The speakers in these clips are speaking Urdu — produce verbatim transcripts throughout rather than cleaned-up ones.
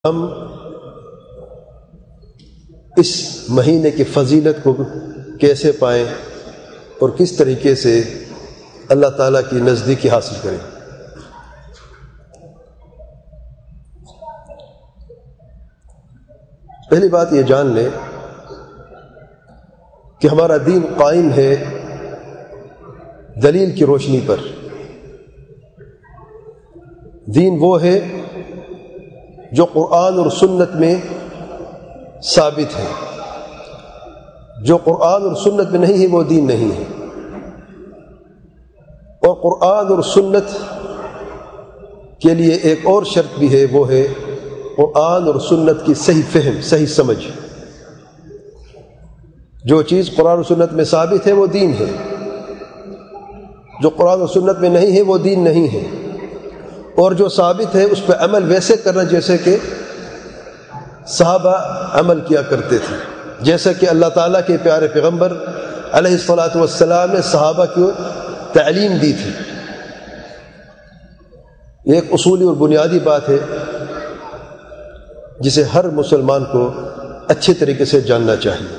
ہم اس مہینے کی فضیلت کو کیسے پائیں اور کس طریقے سے اللہ تعالیٰ کی نزدیکی حاصل کریں۔ پہلی بات یہ جان لیں کہ ہمارا دین قائم ہے دلیل کی روشنی پر۔ دین وہ ہے جو قرآن اور سنت میں ثابت ہے، جو قرآن اور سنت میں نہیں ہے وہ دین نہیں ہے۔ اور قرآن اور سنت کے لیے ایک اور شرط بھی ہے، وہ ہے قرآن اور سنت کی صحیح فہم، صحیح سمجھ۔ جو چیز قرآن اور سنت میں ثابت ہے وہ دین ہے، جو قرآن اور سنت میں نہیں ہے وہ دین نہیں ہے۔ اور جو ثابت ہے اس پہ عمل ویسے کرنا جیسے کہ صحابہ عمل کیا کرتے تھے، جیسا کہ اللہ تعالیٰ کے پیارے پیغمبر علیہ الصلاۃ والسلام نے صحابہ کو تعلیم دی تھی۔ یہ ایک اصولی اور بنیادی بات ہے جسے ہر مسلمان کو اچھے طریقے سے جاننا چاہیے۔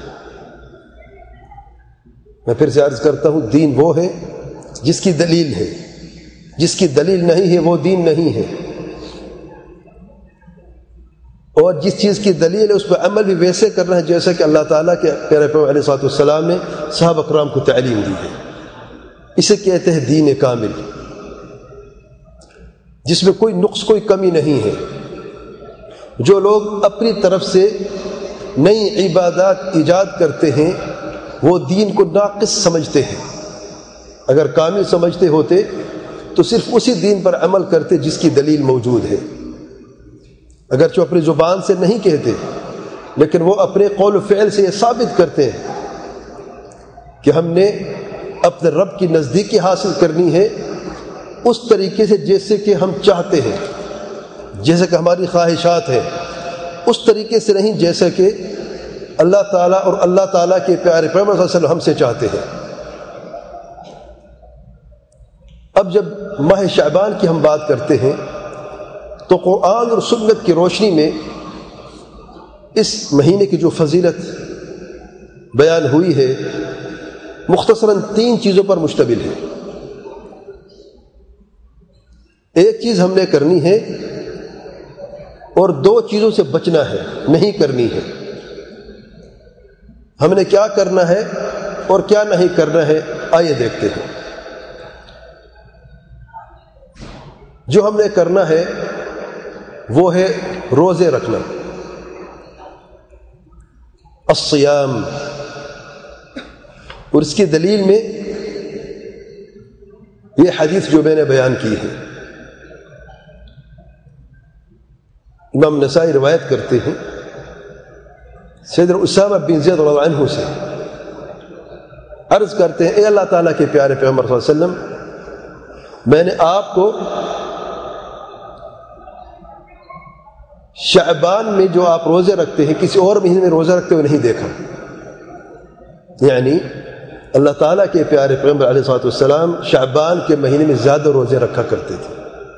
میں پھر سے عرض کرتا ہوں، دین وہ ہے جس کی دلیل ہے، جس کی دلیل نہیں ہے وہ دین نہیں ہے۔ اور جس چیز کی دلیل ہے اس پہ عمل بھی ویسے کرنا ہے جیسا کہ اللہ تعالیٰ کے پیارے پیغمبر علیہ الصلوۃ والسلام نے صحابہ کرام کو تعلیم دی ہے۔ اسے کہتے ہیں دین کامل، جس میں کوئی نقص، کوئی کمی نہیں ہے۔ جو لوگ اپنی طرف سے نئی عبادات ایجاد کرتے ہیں وہ دین کو ناقص سمجھتے ہیں۔ اگر کامل سمجھتے ہوتے تو صرف اسی دین پر عمل کرتے جس کی دلیل موجود ہے۔ اگرچہ اپنی زبان سے نہیں کہتے لیکن وہ اپنے قول و فعل سے یہ ثابت کرتے ہیں کہ ہم نے اپنے رب کی نزدیکی حاصل کرنی ہے اس طریقے سے جیسے کہ ہم چاہتے ہیں، جیسے کہ ہماری خواہشات ہیں، اس طریقے سے نہیں جیسا کہ اللہ تعالیٰ اور اللہ تعالیٰ کے پیارے پیغمبر صلی اللہ علیہ وسلم ہم سے چاہتے ہیں۔ اب جب ماہ شعبان کی ہم بات کرتے ہیں تو قرآن اور سنت کی روشنی میں اس مہینے کی جو فضیلت بیان ہوئی ہے مختصراً تین چیزوں پر مشتمل ہے۔ ایک چیز ہم نے کرنی ہے اور دو چیزوں سے بچنا ہے، نہیں کرنی ہے۔ ہم نے کیا کرنا ہے اور کیا نہیں کرنا ہے، آئیے دیکھتے ہیں۔ جو ہم نے کرنا ہے وہ ہے روزے رکھنا، الصیام۔ اور اس کی دلیل میں یہ حدیث جو میں نے بیان کی ہے، امام نسائی روایت کرتے ہیں سیدنا اسامہ بن زید رضی اللہ عنہ سے، عرض کرتے ہیں اے اللہ تعالیٰ کے پیارے پیغمبر صلی اللہ علیہ وسلم، میں نے آپ کو شعبان میں جو آپ روزے رکھتے ہیں کسی اور مہینے میں روزہ رکھتے ہوئے نہیں دیکھا۔ یعنی اللہ تعالیٰ کے پیارے پیغمبر علیہ الصلوۃ والسلام شعبان کے مہینے میں زیادہ روزے رکھا کرتے تھے۔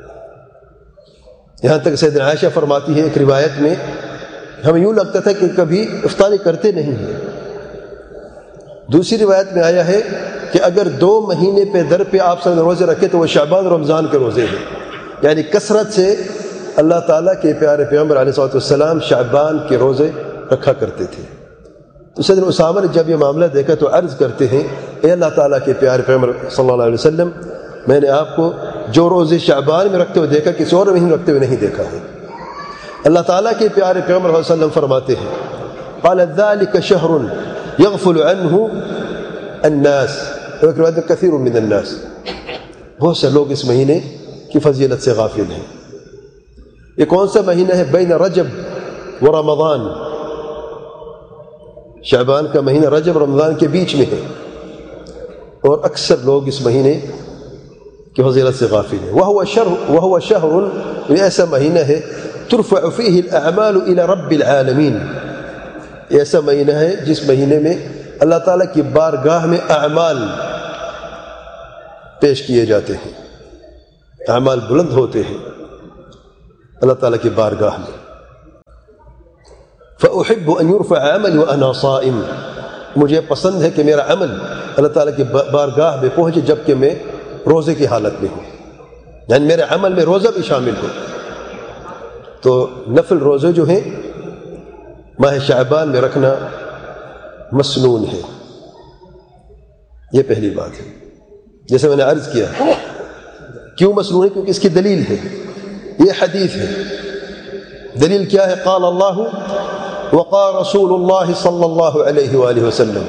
یہاں تک سیدنا عائشہ فرماتی ہے ایک روایت میں، ہمیں یوں لگتا تھا کہ کبھی افطاری کرتے نہیں ہیں۔ دوسری روایت میں آیا ہے کہ اگر دو مہینے پہ در پہ آپ صلی روزے رکھے تو وہ شعبان رمضان کے روزے ہیں۔ یعنی کثرت سے اللہ تعالیٰ کے پیارے پیغمبر علیہ الصلوۃ والسلام شعبان کے روزے رکھا کرتے تھے۔ تو سیدنا اسامہ نے جب یہ معاملہ دیکھا تو عرض کرتے ہیں اے اللہ تعالیٰ کے پیارے پیغمبر صلی اللہ علیہ وسلم، میں نے آپ کو جو روزے شعبان میں رکھتے ہوئے دیکھا کسی اور مہینے رکھتے ہوئے نہیں دیکھا ہے۔ اللہ تعالیٰ کے پیارے پیغمبر صلی اللہ علیہ وسلم فرماتے ہیں قال ذلك شهر يغفل عنه الناس، ایک روایت میں کثیر من الناس، بہت سے لوگ اس مہینے کی فضیلت سے غافل ہیں۔ یہ کون سا مہینہ ہے؟ بین رجب و رمضان، شعبان کا مہینہ رجب رمضان کے بیچ میں ہے، اور اکثر لوگ اس مہینے کی فضیلت سے غافل ہیں۔ وہو شہر وہو شہر، یہ ایسا مہینہ ہے ترفع فیہ الاعمال الی رب العالمین، ایسا مہینہ ہے جس مہینے میں اللہ تعالیٰ کی بارگاہ میں اعمال پیش کیے جاتے ہیں، اعمال بلند ہوتے ہیں اللہ تعالیٰ کی بارگاہ میں۔ فأحب أن يرفع عملي وأنا صائم، مجھے پسند ہے کہ میرا عمل اللہ تعالیٰ کی بارگاہ میں پہنچے جب کہ میں روزے کی حالت میں ہوں، یعنی میرے عمل میں روزہ بھی شامل ہو۔ تو نفل روزے جو ہیں ماہ شعبان میں رکھنا مسنون ہے، یہ پہلی بات ہے۔ جیسے میں نے عرض کیا کیوں مسنون ہے، کیونکہ اس کی دلیل ہے، یہ حدیث ہے۔ دلیل کیا ہے؟ قال اللہ وقال رسول اللہ صلی اللہ علیہ وآلہ وسلم۔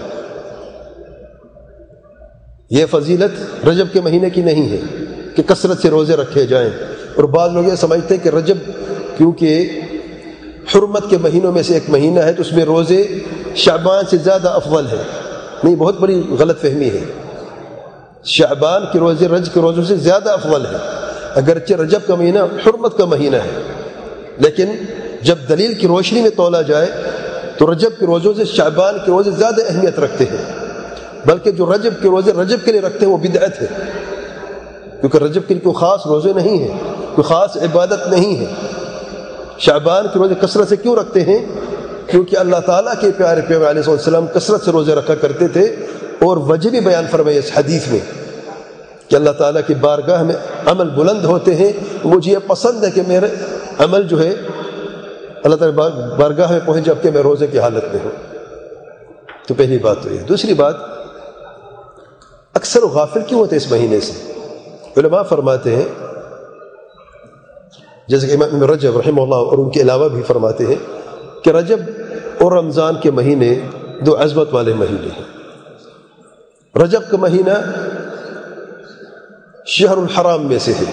یہ فضیلت رجب کے مہینے کی نہیں ہے کہ کثرت سے روزے رکھے جائیں، اور بعض لوگ یہ سمجھتے ہیں کہ رجب کیونکہ حرمت کے مہینوں میں سے ایک مہینہ ہے تو اس میں روزے شعبان سے زیادہ افضل ہے۔ نہیں، بہت بڑی غلط فہمی ہے۔ شعبان کے روزے رجب کے روزوں سے زیادہ افضل ہے، اگرچہ رجب کا مہینہ حرمت کا مہینہ ہے، لیکن جب دلیل کی روشنی میں تولا جائے تو رجب کے روزوں سے شعبان کے روزے زیادہ اہمیت رکھتے ہیں، بلکہ جو رجب کے روزے رجب کے لیے رکھتے ہیں وہ بدعت ہے، کیونکہ رجب کے لیے کوئی خاص روزے نہیں ہیں، کوئی خاص عبادت نہیں ہے۔ شعبان کے روزے کثرت سے کیوں رکھتے ہیں؟ کیونکہ اللہ تعالیٰ کے پیارے پیغمبر علیہ السلام کثرت سے روزے رکھا کرتے تھے، اور وجہ بھی بیان فرمائے اس حدیث میں کہ اللہ تعالیٰ کی بارگاہ میں عمل بلند ہوتے ہیں۔ مجھے یہ پسند ہے کہ میرے عمل جو ہے اللہ تعالیٰ بارگاہ میں پہنچ جب کہ میں روزے کی حالت میں ہوں۔ تو پہلی بات تو یہ۔ دوسری بات، اکثر غافل کیوں ہوتے اس مہینے سے؟ علماء فرماتے ہیں، جیسے کہ امام رجب رحمہ اللہ اور ان کے علاوہ بھی فرماتے ہیں کہ رجب اور رمضان کے مہینے دو عظمت والے مہینے ہیں۔ رجب کا مہینہ شہر الحرام میں سے ہے،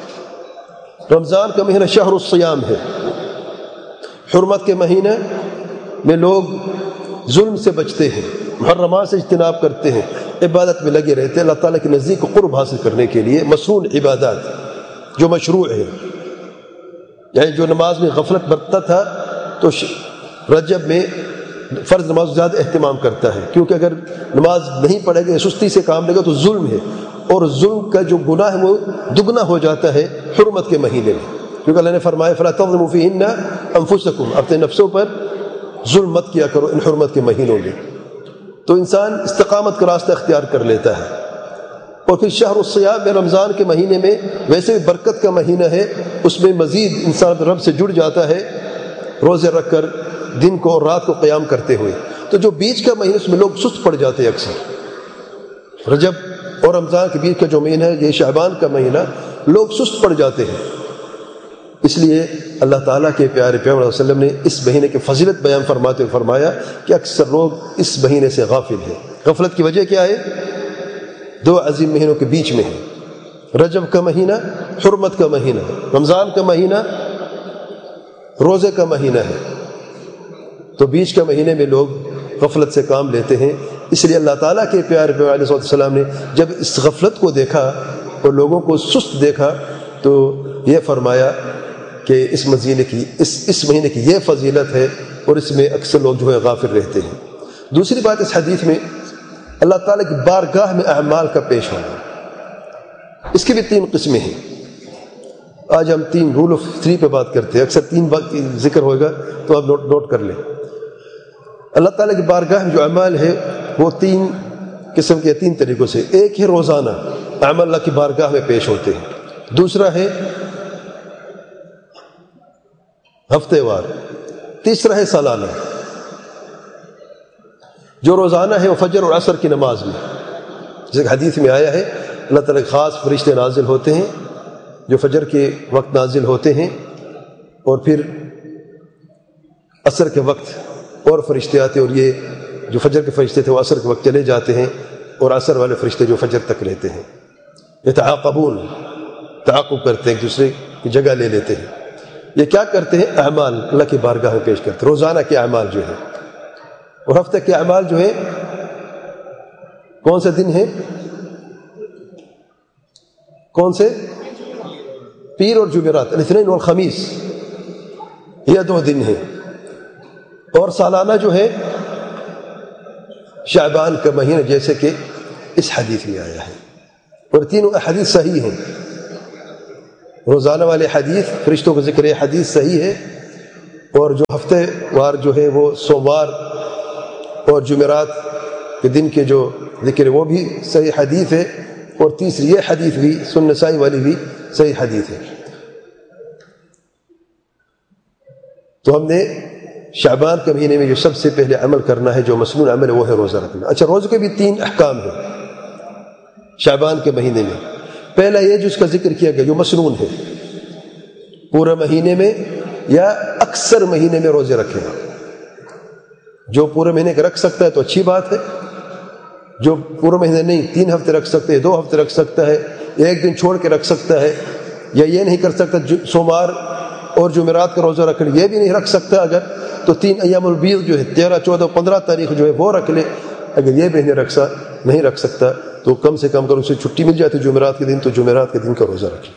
رمضان کا مہینہ شہر الصیام ہے۔ حرمت کے مہینہ میں لوگ ظلم سے بچتے ہیں، محرمات سے اجتناب کرتے ہیں، عبادت میں لگے رہتے ہیں، اللہ تعالیٰ کے نزدیک کو قرب حاصل کرنے کے لیے مسنون عبادات جو مشروع ہے۔ یعنی جو نماز میں غفلت برتتا تھا تو رجب میں فرض نماز زیادہ اہتمام کرتا ہے، کیونکہ اگر نماز نہیں پڑھے گا، سستی سے کام لے گا تو ظلم ہے، اور ظلم کا جو گناہ ہے وہ دگنا ہو جاتا ہے حرمت کے مہینے میں، کیونکہ اللہ نے فرمایا فَلَا تَظْلِمُوا فِيهِنَّ أَنفُسَكُمْ، اپنے نفسوں پر ظلم مت کیا کرو ان حرمت کے مہینوں میں۔ تو انسان استقامت کا راستہ اختیار کر لیتا ہے۔ اور پھر شہر الصیام میں رمضان کے مہینے میں ویسے بھی برکت کا مہینہ ہے، اس میں مزید انسان رب سے جڑ جاتا ہے روزے رکھ کر دن کو اور رات کو قیام کرتے ہوئے۔ تو جو بیچ کا مہینہ اس میں لوگ سست پڑ جاتے ہیں، اکثر رجب اور رمضان کے بیچ کا جو مہینہ ہے یہ شعبان کا مہینہ لوگ سست پڑ جاتے ہیں۔ اس لیے اللہ تعالیٰ کے پیارے پیغمبر صلی اللہ علیہ وسلم نے اس مہینے کی فضیلت بیان فرماتے ہوئے فرمایا کہ اکثر لوگ اس مہینے سے غافل ہیں۔ غفلت کی وجہ کیا ہے؟ دو عظیم مہینوں کے بیچ میں ہے، رجب کا مہینہ حرمت کا مہینہ، رمضان کا مہینہ روزے کا مہینہ ہے، تو بیچ کا مہینے میں لوگ غفلت سے کام لیتے ہیں۔ اس لیے اللہ تعالیٰ کے پیارے پیغمبر علیہ السلام نے جب اس غفلت کو دیکھا اور لوگوں کو سست دیکھا تو یہ فرمایا کہ اس مہینے کی اس اس مہینے کی یہ فضیلت ہے، اور اس میں اکثر لوگ جو ہے غافل رہتے ہیں۔ دوسری بات، اس حدیث میں اللہ تعالیٰ کی بارگاہ میں اعمال کا پیش ہونا، اس کی بھی تین قسمیں ہیں۔ آج ہم تین رول آف تھری پہ بات کرتے ہیں، اکثر تین بات کی ذکر ہوگا تو آپ نوٹ نوٹ کر لیں۔ اللہ تعالیٰ کی بارگاہ میں جو اعمال ہے وہ تین قسم کے تین طریقوں سے، ایک ہے روزانہ اعمال اللہ کی بارگاہ میں پیش ہوتے ہیں، دوسرا ہے ہفتے وار، تیسرا ہے سالانہ۔ جو روزانہ ہے وہ فجر اور عصر کی نماز میں، جیسے حدیث میں آیا ہے اللہ تعالیٰ کے خاص فرشتے نازل ہوتے ہیں جو فجر کے وقت نازل ہوتے ہیں، اور پھر عصر کے وقت اور فرشتے آتے ہیں، اور یہ جو فجر کے فرشتے تھے وہ عصر کے وقت چلے جاتے ہیں، اور عصر والے فرشتے جو فجر تک رہتے ہیں، یتعاقبون، تعاقب کرتے ہیں، ایک دوسرے کی جگہ لے لیتے ہیں۔ یہ کیا کرتے ہیں؟ اعمال اللہ کی بارگاہ میں پیش کرتے ہیں، روزانہ کے اعمال جو ہے، اور ہفتے کے اعمال جو ہے کون سے دن ہیں؟ کون سے؟ پیر اور جمعرات، الاثنین والخمیس، یہ دو دن ہیں۔ اور سالانہ جو ہے شعبان کا مہینہ، جیسے کہ اس حدیث میں آیا ہے، اور تینوں احادیث صحیح ہیں۔ روزانہ والے حدیث فرشتوں کا ذکر ہے، حدیث صحیح ہے، اور جو ہفتے وار جو ہے وہ سوموار اور جمعرات کے دن کے جو ذکر وہ بھی صحیح حدیث ہے، اور تیسری یہ حدیث بھی سنن نسائی والی بھی صحیح حدیث ہے۔ تو ہم نے شعبان کے مہینے میں جو سب سے پہلے عمل کرنا ہے، جو مسنون عمل ہے، وہ ہے روزہ رکھنا۔ اچھا، روزے کے بھی تین احکام ہیں شعبان کے مہینے میں۔ پہلا یہ جس کا ذکر کیا گیا جو مسنون ہے، پورے مہینے میں یا اکثر مہینے میں روزے رکھے گا۔ جو پورے مہینے کا رکھ سکتا ہے تو اچھی بات ہے، جو پورے مہینے نہیں، تین ہفتے رکھ سکتے ہیں، دو ہفتے رکھ سکتا ہے، ایک دن چھوڑ کے رکھ سکتا ہے، یا یہ نہیں کر سکتا سوموار اور جمعرات کا روزہ رکھ لے، یہ بھی نہیں رکھ سکتا اگر، تو تین ایام البیض جو ہے تیرہ چودہ پندرہ تاریخ جو ہے وہ رکھ لے۔ اگر یہ بھی نہیں رکھ سا نہیں رکھ سکتا تو کم سے کم اگر اسے چھٹی مل جاتی جمعرات کے دن تو جمعرات کے دن کا روزہ رکھے،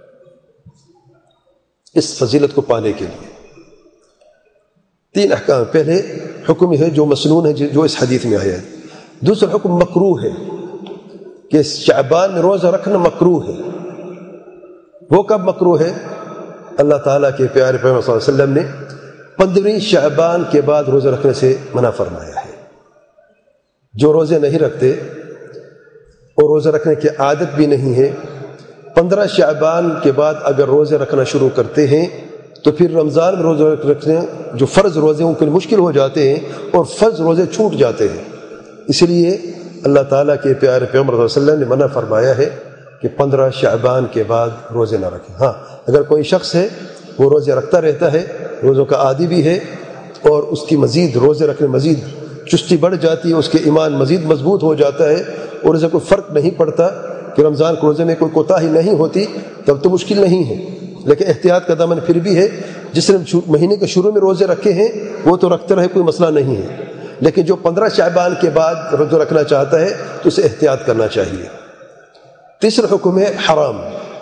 اس فضیلت کو پانے کے لیے۔ تین احکام، پہلے حکم ہے جو مسنون ہے جو اس حدیث میں آیا ہے، دوسرا حکم مکروہ ہے کہ شعبان میں روزہ رکھنا مکروہ ہے۔ وہ کب مکروہ ہے؟ اللہ تعالیٰ کے پیارے پیغمبر صلی اللہ علیہ وسلم نے پندرہویں شعبان کے بعد روزہ رکھنے سے منع فرمایا ہے۔ جو روزے نہیں رکھتے اور روزہ رکھنے کی عادت بھی نہیں ہے، پندرہ شعبان کے بعد اگر روزے رکھنا شروع کرتے ہیں تو پھر رمضان میں روزے رکھنے جو فرض روزے ان کے لیے مشکل ہو جاتے ہیں اور فرض روزے چھوٹ جاتے ہیں۔ اس لیے اللہ تعالیٰ کے پیارے پیغمبر صلی اللہ علیہ وسلم نے منع فرمایا ہے کہ پندرہ شعبان کے بعد روزے نہ رکھیں۔ ہاں، اگر کوئی شخص ہے وہ روزے رکھتا رہتا ہے، روزوں کا عادی بھی ہے، اور اس کی مزید روزے رکھنے مزید چستی بڑھ جاتی ہے، اس کے ایمان مزید مضبوط ہو جاتا ہے، اور اسے کوئی فرق نہیں پڑتا کہ رمضان کے روزے میں کوئی کوتاہی نہیں ہوتی، تب تو مشکل نہیں ہے۔ لیکن احتیاط کا دامن پھر بھی ہے، جس نے مہینے کے شروع میں روزے رکھے ہیں وہ تو رکھتے رہے، کوئی مسئلہ نہیں ہے، لیکن جو پندرہ شعبان کے بعد روزہ رکھنا چاہتا ہے تو اسے احتیاط کرنا چاہیے۔ تیسرا حکم ہے حرام،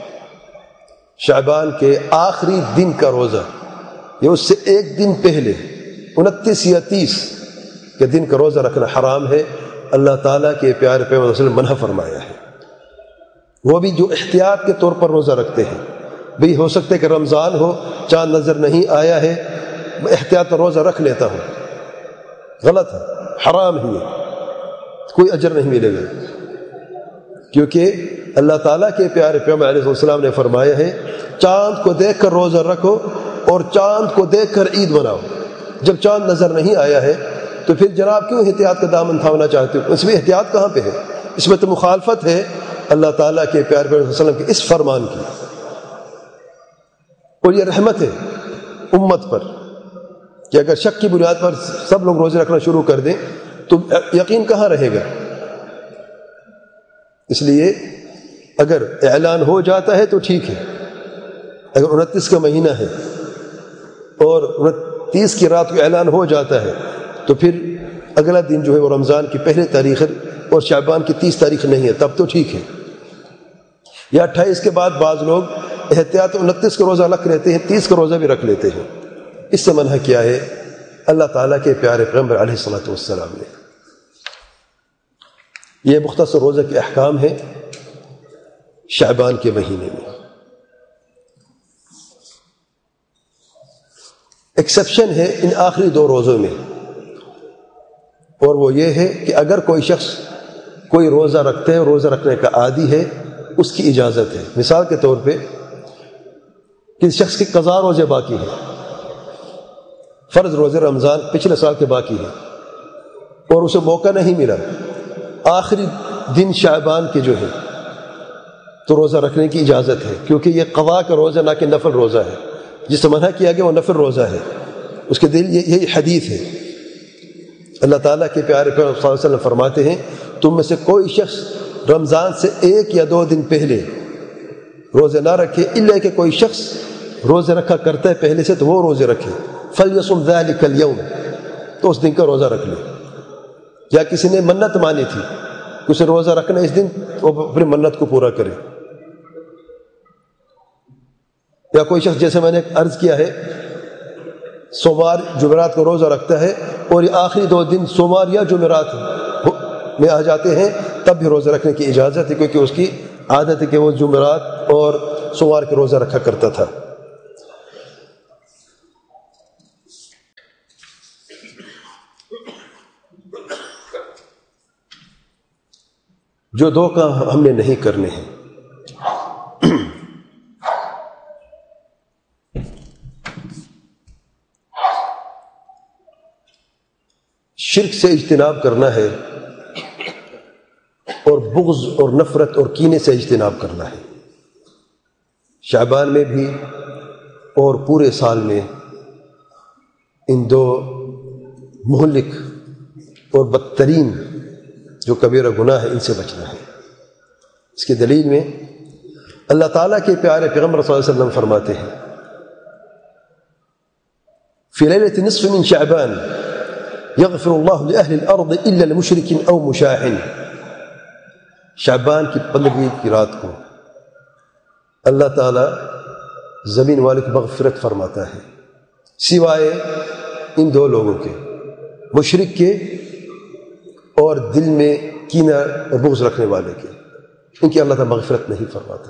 شعبان کے آخری دن کا روزہ، یہ اس سے ایک دن پہلے انتیس یا تیس کے دن کا روزہ رکھنا حرام ہے۔ اللہ تعالیٰ کے پیارے پیغمبر صلی اللہ علیہ وسلم منع فرمایا ہے۔ وہ بھی جو احتیاط کے طور پر روزہ رکھتے ہیں، بھئی ہو سکتا ہے کہ رمضان ہو، چاند نظر نہیں آیا ہے، میں احتیاط کا روزہ رکھ لیتا ہوں، غلط ہے، حرام ہی ہے، کوئی اجر نہیں ملے گا، کیونکہ اللہ تعالیٰ کے پیارے پیغمبر علیہ السلام نے فرمایا ہے چاند کو دیکھ کر روزہ رکھو اور چاند کو دیکھ کر عید مناؤ۔ جب چاند نظر نہیں آیا ہے تو پھر جناب کیوں احتیاط کا دامن تھامنا چاہتے ہو؟ اس میں احتیاط کہاں پہ ہے؟ اس میں تو مخالفت ہے اللہ تعالیٰ کے پیارے پیغمبر صلی اللہ علیہ وسلم کے اس فرمان کی، اور یہ رحمت ہے امت پر کہ اگر شک کی بنیاد پر سب لوگ روزے رکھنا شروع کر دیں تو یقین کہاں رہے گا؟ اس لیے اگر اعلان ہو جاتا ہے تو ٹھیک ہے، اگر انتیس کا مہینہ ہے اور انتیس کی رات کو اعلان ہو جاتا ہے تو پھر اگلا دن جو ہے وہ رمضان کی پہلی تاریخ ہے اور شعبان کی تیس تاریخ نہیں ہے، تب تو ٹھیک ہے۔ یا اٹھائیس کے بعد بعض لوگ احتیاط انتیس کا روزہ رکھ لیتے ہیں، تیس کا روزہ بھی رکھ لیتے ہیں، اس سے منع کیا ہے اللہ تعالیٰ کے پیارے پیغمبر علیہ الصلوۃ والسلام نے۔ یہ مختصر روزہ کے احکام ہیں شعبان کے مہینے میں۔ ایکسیپشن ہے ان آخری دو روزوں میں، اور وہ یہ ہے کہ اگر کوئی شخص کوئی روزہ رکھتے ہے، روزہ رکھنے کا عادی ہے، اس کی اجازت ہے۔ مثال کے طور پہ کسی شخص کی قضا روزے باقی ہے، فرض روزے رمضان پچھلے سال کے باقی ہے، اور اسے موقع نہیں ملا آخری دن شعبان کے جو ہے تو روزہ رکھنے کی اجازت ہے، کیونکہ یہ قضا کا روزہ نہ کہ نفل روزہ ہے۔ جس سے منع کیا گیا وہ نفل روزہ ہے، اس کے دل یہی حدیث ہے۔ اللہ تعالیٰ کے پیارے پیغمبر صلی اللہ علیہ وسلم فرماتے ہیں تم میں سے کوئی شخص رمضان سے ایک یا دو دن پہلے روزے نہ رکھے، الا کہ کوئی شخص روزے رکھا کرتا ہے پہلے سے تو وہ روزے رکھے، فَلْيَصُمْ ذَلِكَ الْيَوْمِ، تو اس دن کا روزہ رکھ لے۔ یا کسی نے منت مانی تھی کہ اسے روزہ رکھنا اس دن، وہ اپنی منت کو پورا کرے۔ یا کوئی شخص جیسے میں نے عرض کیا ہے سوموار جمعرات کو روزہ رکھتا ہے اور یہ آخری دو دن سوموار یا جمعرات میں آ جاتے ہیں تب بھی روزہ رکھنے کی اجازت ہے، کیونکہ اس کی عادت ہے کہ وہ جمعرات اور سوموار کے روزہ رکھا کرتا تھا۔ جو دو کام ہم نے نہیں کرنے ہیں۔ شرک سے اجتناب کرنا ہے اور بغض اور نفرت اور کینے سے اجتناب کرنا ہے۔ شعبان میں بھی اور پورے سال میں ان دو مہلک اور بدترین جو کبیرہ گناہ ہے ان سے بچنا ہے۔ اس کی دلیل میں اللہ تعالیٰ کے پیارے پیغمبر صلی اللہ علیہ وسلم فرماتے ہیں فی لیلۃ نصف من شعبان یغفر اللہ لأہل الارض الا لمشرک او مشاحن۔ شعبان کی پندرہویں کی رات کو اللہ تعالیٰ زمین والے کو مغفرت فرماتا ہے سوائے ان دو لوگوں کے، مشرک کے اور دل میں کینہ اور بغض رکھنے والے کے، ان کی اللہ تعالیٰ مغفرت نہیں فرماتا۔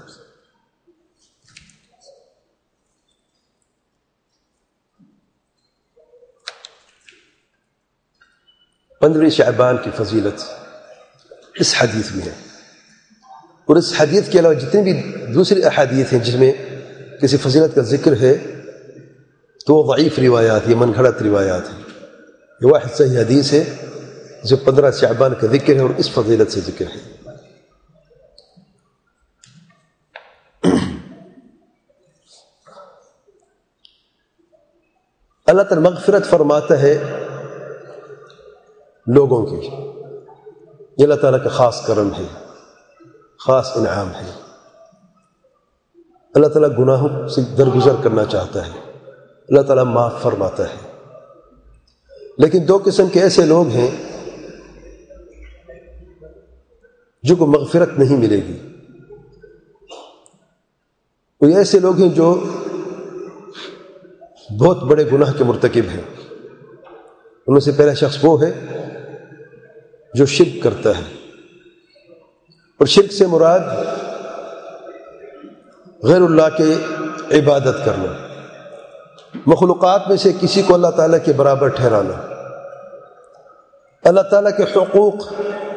پندرہویں شعبان کی فضیلت اس حدیث میں ہے، اور اس حدیث کے علاوہ جتنی بھی دوسری احادیث ہیں جس میں کسی فضیلت کا ذکر ہے تو وہ ضعیف روایات یہ من گھڑت روایات ہیں۔ یہ واحد صحیح حدیث ہے جو پندرہ شعبان کا ذکر ہے اور اس فضیلت سے ذکر ہے۔ اللہ تعالی مغفرت فرماتا ہے لوگوں کی، یہ اللہ تعالیٰ کا خاص کرم ہے، خاص انعام ہے۔ اللہ تعالیٰ گناہوں سے درگزر کرنا چاہتا ہے، اللہ تعالیٰ معاف فرماتا ہے۔ لیکن دو قسم کے ایسے لوگ ہیں جو کو مغفرت نہیں ملے گی۔ وہ ایسے لوگ ہیں جو بہت بڑے گناہ کے مرتکب ہیں۔ ان میں سے پہلا شخص وہ ہے جو شرک کرتا ہے، اور شرک سے مراد غیر اللہ کے عبادت کرنا، مخلوقات میں سے کسی کو اللہ تعالیٰ کے برابر ٹھہرانا، اللہ تعالیٰ کے حقوق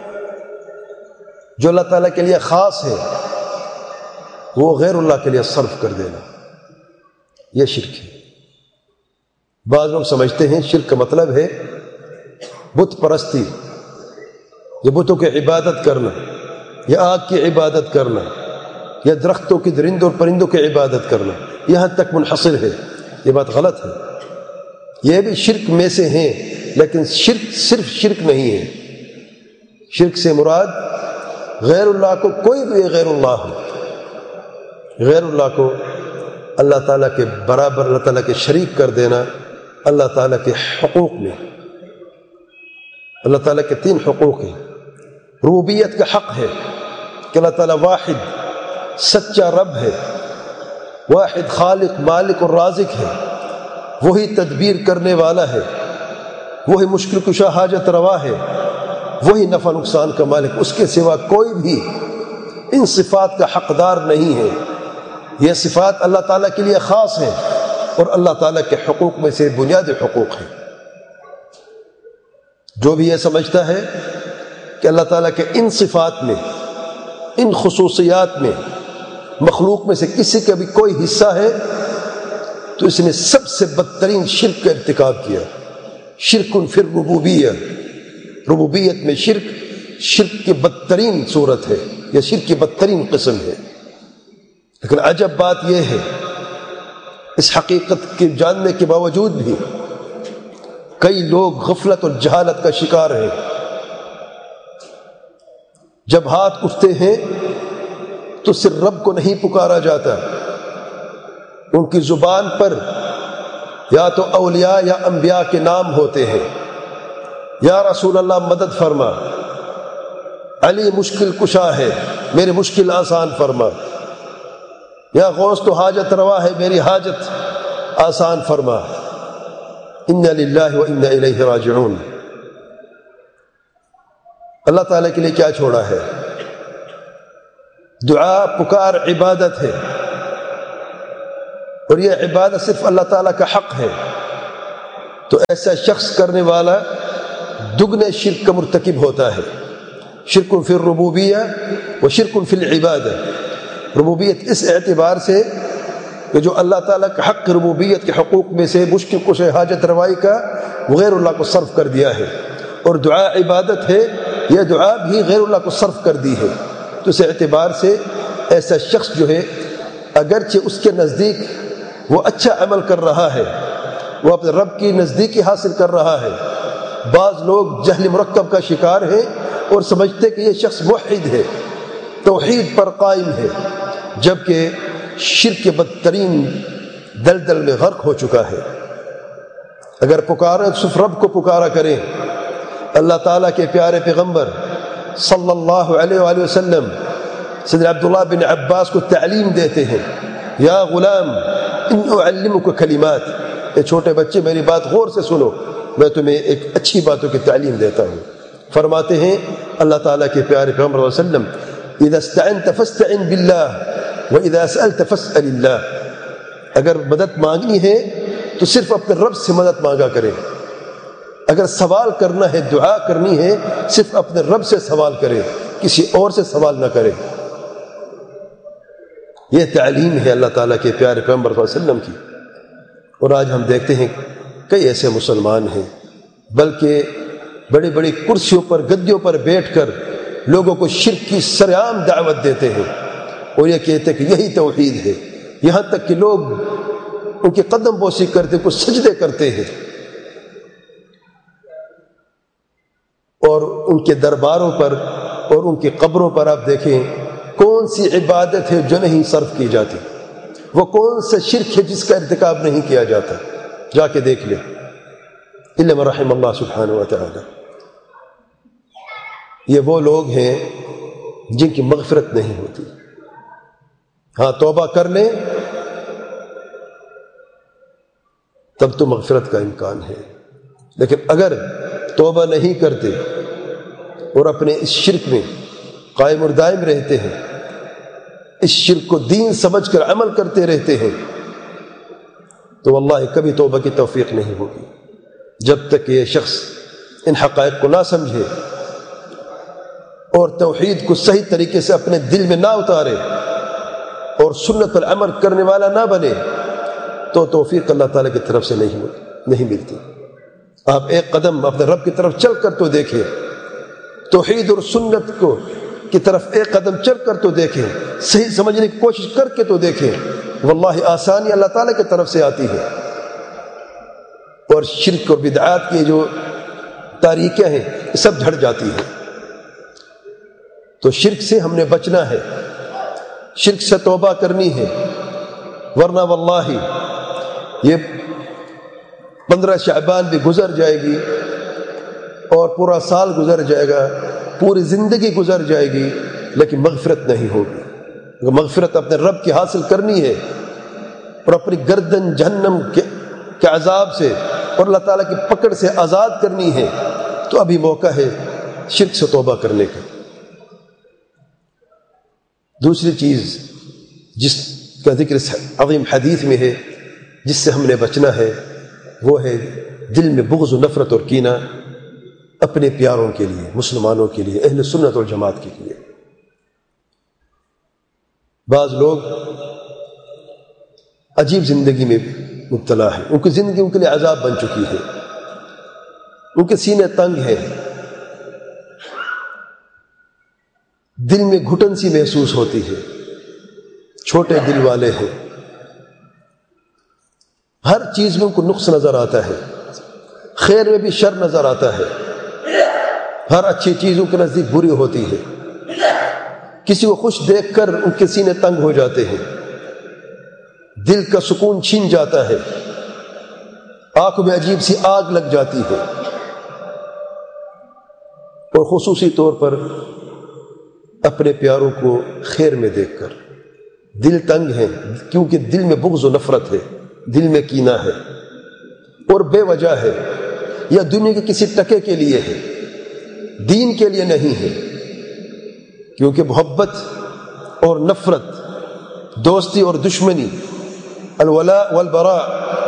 جو اللہ تعالیٰ کے لیے خاص ہے وہ غیر اللہ کے لیے صرف کر دینا، یہ شرک ہے۔ بعض لوگ سمجھتے ہیں شرک کا مطلب ہے بت پرستی، یا بتوں کی عبادت کرنا، یا آگ کی عبادت کرنا، یا درختوں کی درندوں اور پرندوں کی عبادت کرنا، یہاں تک منحصر ہے۔ یہ بات غلط ہے، یہ بھی شرک میں سے ہیں، لیکن شرک صرف شرک نہیں ہے۔ شرک سے مراد غیر اللہ کو، کوئی بھی غیر اللہ ہو، غیر اللہ کو اللہ تعالیٰ کے برابر، اللہ تعالیٰ کے شریک کر دینا۔ اللہ تعالیٰ کے حقوق میں اللہ تعالیٰ کے تین حقوق ہیں۔ ربوبیت کا حق ہے کہ اللہ تعالیٰ واحد سچا رب ہے، واحد خالق مالک اور رازق ہے، وہی تدبیر کرنے والا ہے، وہی مشکل کشا حاجت روا ہے، وہی نفع نقصان کا مالک، اس کے سوا کوئی بھی ان صفات کا حقدار نہیں ہے۔ یہ صفات اللہ تعالیٰ کے لیے خاص ہیں اور اللہ تعالیٰ کے حقوق میں سے بنیادی حقوق ہیں۔ جو بھی یہ سمجھتا ہے کہ اللہ تعالیٰ کے ان صفات میں، ان خصوصیات میں مخلوق میں سے کسی کا بھی کوئی حصہ ہے تو اس نے سب سے بدترین شرک کا ارتکاب کیا۔ شرک فی الربوبیہ، ربوبیت میں شرک، شرک کی بدترین صورت ہے، یا شرک کی بدترین قسم ہے۔ لیکن عجب بات یہ ہے، اس حقیقت کے جاننے کے باوجود بھی کئی لوگ غفلت اور جہالت کا شکار ہیں۔ جب ہاتھ اٹھتے ہیں تو صرف رب کو نہیں پکارا جاتا، ان کی زبان پر یا تو اولیاء یا انبیاء کے نام ہوتے ہیں۔ یا رسول اللہ مدد فرما، علی مشکل کشا ہے میری مشکل آسان فرما، یا غوث تو حاجت روا ہے میری حاجت آسان فرما۔ انا للہ و انا الیہ راجعون۔ اللہ تعالیٰ کے لیے کیا چھوڑا ہے؟ دعا پکار عبادت ہے، اور یہ عبادت صرف اللہ تعالیٰ کا حق ہے، تو ایسا شخص کرنے والا دگنے شرک کا مرتکب ہوتا ہے۔ شرک فی الربوبیہ و شرک فی العبادہ. ربوبیت اس اعتبار سے کہ جو اللہ تعالیٰ کا حق ربوبیت کے حقوق میں سے مشکل کش حاجت روائی کا غیر اللہ کو صرف کر دیا ہے، اور دعا عبادت ہے، یہ دعا بھی غیر اللہ کو صرف کر دی ہے. تو اس اعتبار سے ایسا شخص جو ہے اگرچہ اس کے نزدیک وہ اچھا عمل کر رہا ہے، وہ اپنے رب کی نزدیکی حاصل کر رہا ہے. بعض لوگ جہل مرکب کا شکار ہیں اور سمجھتے کہ یہ شخص موحد ہے، توحید پر قائم ہے، جبکہ شرک کے بدترین دلدل میں غرق ہو چکا ہے. اگر پکاریں تو صرف رب کو پکارا کریں. اللہ تعالیٰ کے پیارے پیغمبر صلی اللہ علیہ وآلہ وسلم سیدنا عبداللہ بن عباس کو تعلیم دیتے ہیں، یا غلام ان اعلمک کلمات، اے چھوٹے بچے میری بات غور سے سنو، میں تمہیں ایک اچھی باتوں کی تعلیم دیتا ہوں. فرماتے ہیں اللہ تعالیٰ کے پیارے پیغمبر صلی اللہ علیہ وسلم، اذا استعنت فاستعن باللہ وَإِذَا سَأَلْتَ فَاسْأَلِ اللَّهِ، اگر مدد مانگنی ہے تو صرف اپنے رب سے مدد مانگا کرے. اگر سوال کرنا ہے، دعا کرنی ہے، صرف اپنے رب سے سوال کرے، کسی اور سے سوال نہ کرے. یہ تعلیم ہے اللہ تعالیٰ کے پیارے پیغمبر صلی اللہ علیہ وسلم کی. اور آج ہم دیکھتے ہیں کئی ایسے مسلمان ہیں بلکہ بڑی بڑی کرسیوں پر گدیوں پر بیٹھ کر لوگوں کو شرک کی سرعام دعوت دیتے ہیں اور یہ کہتے ہیں کہ یہی توحید ہے. یہاں تک کہ لوگ ان کی قدم بوسی کرتے، کچھ سجدے کرتے ہیں، اور ان کے درباروں پر اور ان کی قبروں پر آپ دیکھیں کون سی عبادت ہے جو نہیں صرف کی جاتی، وہ کون سا شرک ہے جس کا ارتکاب نہیں کیا جاتا. جا کے دیکھ لیں، الا من رحم اللہ سبحانہ و تعالی. یہ وہ لوگ ہیں جن کی مغفرت نہیں ہوتی. ہاں توبہ کر لیں تب تو مغفرت کا امکان ہے، لیکن اگر توبہ نہیں کرتے اور اپنے اس شرک میں قائم اور دائم رہتے ہیں، اس شرک کو دین سمجھ کر عمل کرتے رہتے ہیں، تو واللہ کبھی توبہ کی توفیق نہیں ہوگی جب تک یہ شخص ان حقائق کو نہ سمجھے اور توحید کو صحیح طریقے سے اپنے دل میں نہ اتارے اور سنت پر عمل کرنے والا نہ بنے، تو توفیق اللہ تعالیٰ کی طرف سے نہیں نہیں ملتی. آپ ایک قدم اپنے رب کی طرف چل کر تو دیکھیں، توحید اور سنت کو کی طرف ایک قدم چل کر تو دیکھیں، صحیح سمجھنے کی کوشش کر کے تو دیکھیں، واللہ آسانی اللہ تعالیٰ کی طرف سے آتی ہے. اور شرک اور بدعات کی جو تاریکیں ہیں یہ سب جھڑ جاتی ہیں. تو شرک سے ہم نے بچنا ہے، شرک سے توبہ کرنی ہے، ورنہ واللہ یہ پندرہ شعبان بھی گزر جائے گی اور پورا سال گزر جائے گا، پوری زندگی گزر جائے گی، لیکن مغفرت نہیں ہوگی. اگر مغفرت اپنے رب کی حاصل کرنی ہے اور اپنی گردن جہنم کے کے عذاب سے اور اللہ تعالیٰ کی پکڑ سے آزاد کرنی ہے تو ابھی موقع ہے شرک سے توبہ کرنے کا. دوسری چیز جس کا ذکر اس عظیم حدیث میں ہے جس سے ہم نے بچنا ہے وہ ہے دل میں بغض و نفرت اور کینہ اپنے پیاروں کے لیے، مسلمانوں کے لیے، اہل سنت اور جماعت کے لیے. بعض لوگ عجیب زندگی میں مبتلا ہیں، ان کی زندگی ان کے لیے عذاب بن چکی ہے، ان کے سینے تنگ ہیں، دل میں گھٹن سی محسوس ہوتی ہے، چھوٹے دل والے ہیں، ہر چیز میں ان کو نقص نظر آتا ہے، خیر میں بھی شر نظر آتا ہے، ہر اچھی چیز ان کے نزدیک بری ہوتی ہے، کسی کو خوش دیکھ کر ان کے سینے تنگ ہو جاتے ہیں، دل کا سکون چھین جاتا ہے، آنکھوں میں عجیب سی آگ لگ جاتی ہے. اور خصوصی طور پر اپنے پیاروں کو خیر میں دیکھ کر دل تنگ ہے، کیونکہ دل میں بغض و نفرت ہے، دل میں کینہ ہے اور بے وجہ ہے، یا دنیا کے کسی ٹکے کے لیے ہے، دین کے لیے نہیں ہے. کیونکہ محبت اور نفرت، دوستی اور دشمنی، الولاء والبراء،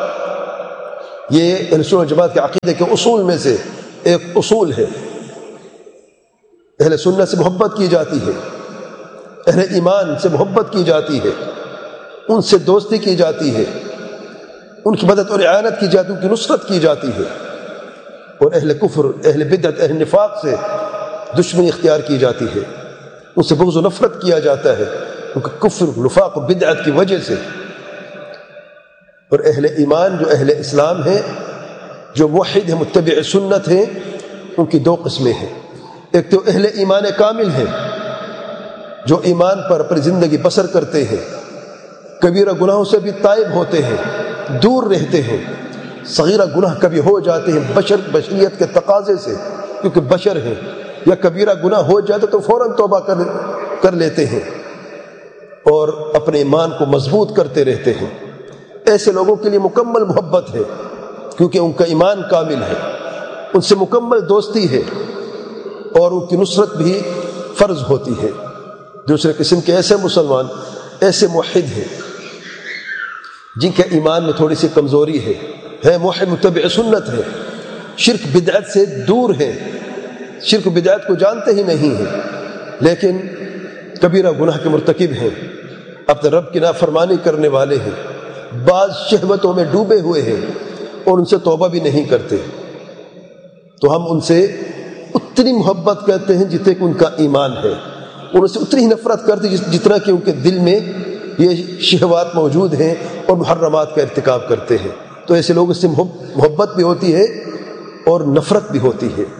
یہ اہل سنت و جماعت کے عقیدے کے اصول میں سے ایک اصول ہے. اہل سنت سے محبت کی جاتی ہے، اہل ایمان سے محبت کی جاتی ہے، ان سے دوستی کی جاتی ہے، ان کی مدد اور اعانت کی جاتی ہے، ان کی نصرت کی جاتی ہے، اور اہل کفر، اہل بدعت، اہل نفاق سے دشمنی اختیار کی جاتی ہے، ان سے بغض و نفرت کیا جاتا ہے ان کا کفر، نفاق و بدعت کی وجہ سے۔ اور اہل ایمان جو اہل اسلام ہیں، جو موحد ہیں، متبع سنت ہیں، ان کی دو قسمیں ہیں۔ ایک تو اہل ایمان کامل ہیں، جو ایمان پر اپنی زندگی بسر کرتے ہیں، کبیرہ گناہوں سے بھی تائب ہوتے ہیں، دور رہتے ہیں، صغیرہ گناہ کبھی ہو جاتے ہیں بشر بشریت کے تقاضے سے، کیونکہ بشر ہیں، یا کبیرہ گناہ ہو جاتا تو فوراً توبہ کر کر لیتے ہیں اور اپنے ایمان کو مضبوط کرتے رہتے ہیں۔ ایسے لوگوں کے لیے مکمل محبت ہے، کیونکہ ان کا ایمان کامل ہے، ان سے مکمل دوستی ہے، اور ان کی نصرت بھی فرض ہوتی ہے۔ دوسرے قسم کے ایسے مسلمان، ایسے موحد ہیں جن کے ایمان میں تھوڑی سی کمزوری ہے، ہے موحد متبع سنت ہے، شرک بدعت سے دور ہے، شرک بدعت کو جانتے ہی نہیں ہیں، لیکن کبیرہ گناہ کے مرتکب ہیں، اپنے رب کی نافرمانی کرنے والے ہیں، بعض شہوتوں میں ڈوبے ہوئے ہیں اور ان سے توبہ بھی نہیں کرتے، تو ہم ان سے اتنی محبت کرتے ہیں جتنے کہ ان کا ایمان ہے، ان سے اتنی ہی نفرت کرتے ہیں جتنا کہ ان کے دل میں یہ شہوات موجود ہیں اور محرمات کا ارتکاب کرتے ہیں۔ تو ایسے لوگوں سے محبت بھی ہوتی ہے اور نفرت بھی ہوتی ہے،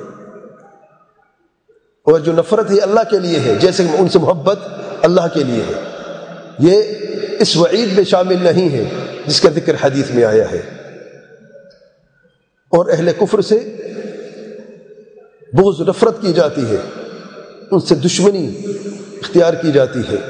اور جو نفرت ہے اللہ کے لیے ہے، جیسے کہ ان سے محبت اللہ کے لیے ہے، یہ اس وعید میں شامل نہیں ہے جس کا ذکر حدیث میں آیا ہے۔ اور اہل کفر سے بغض و نفرت کی جاتی ہے، ان سے دشمنی اختیار کی جاتی ہے۔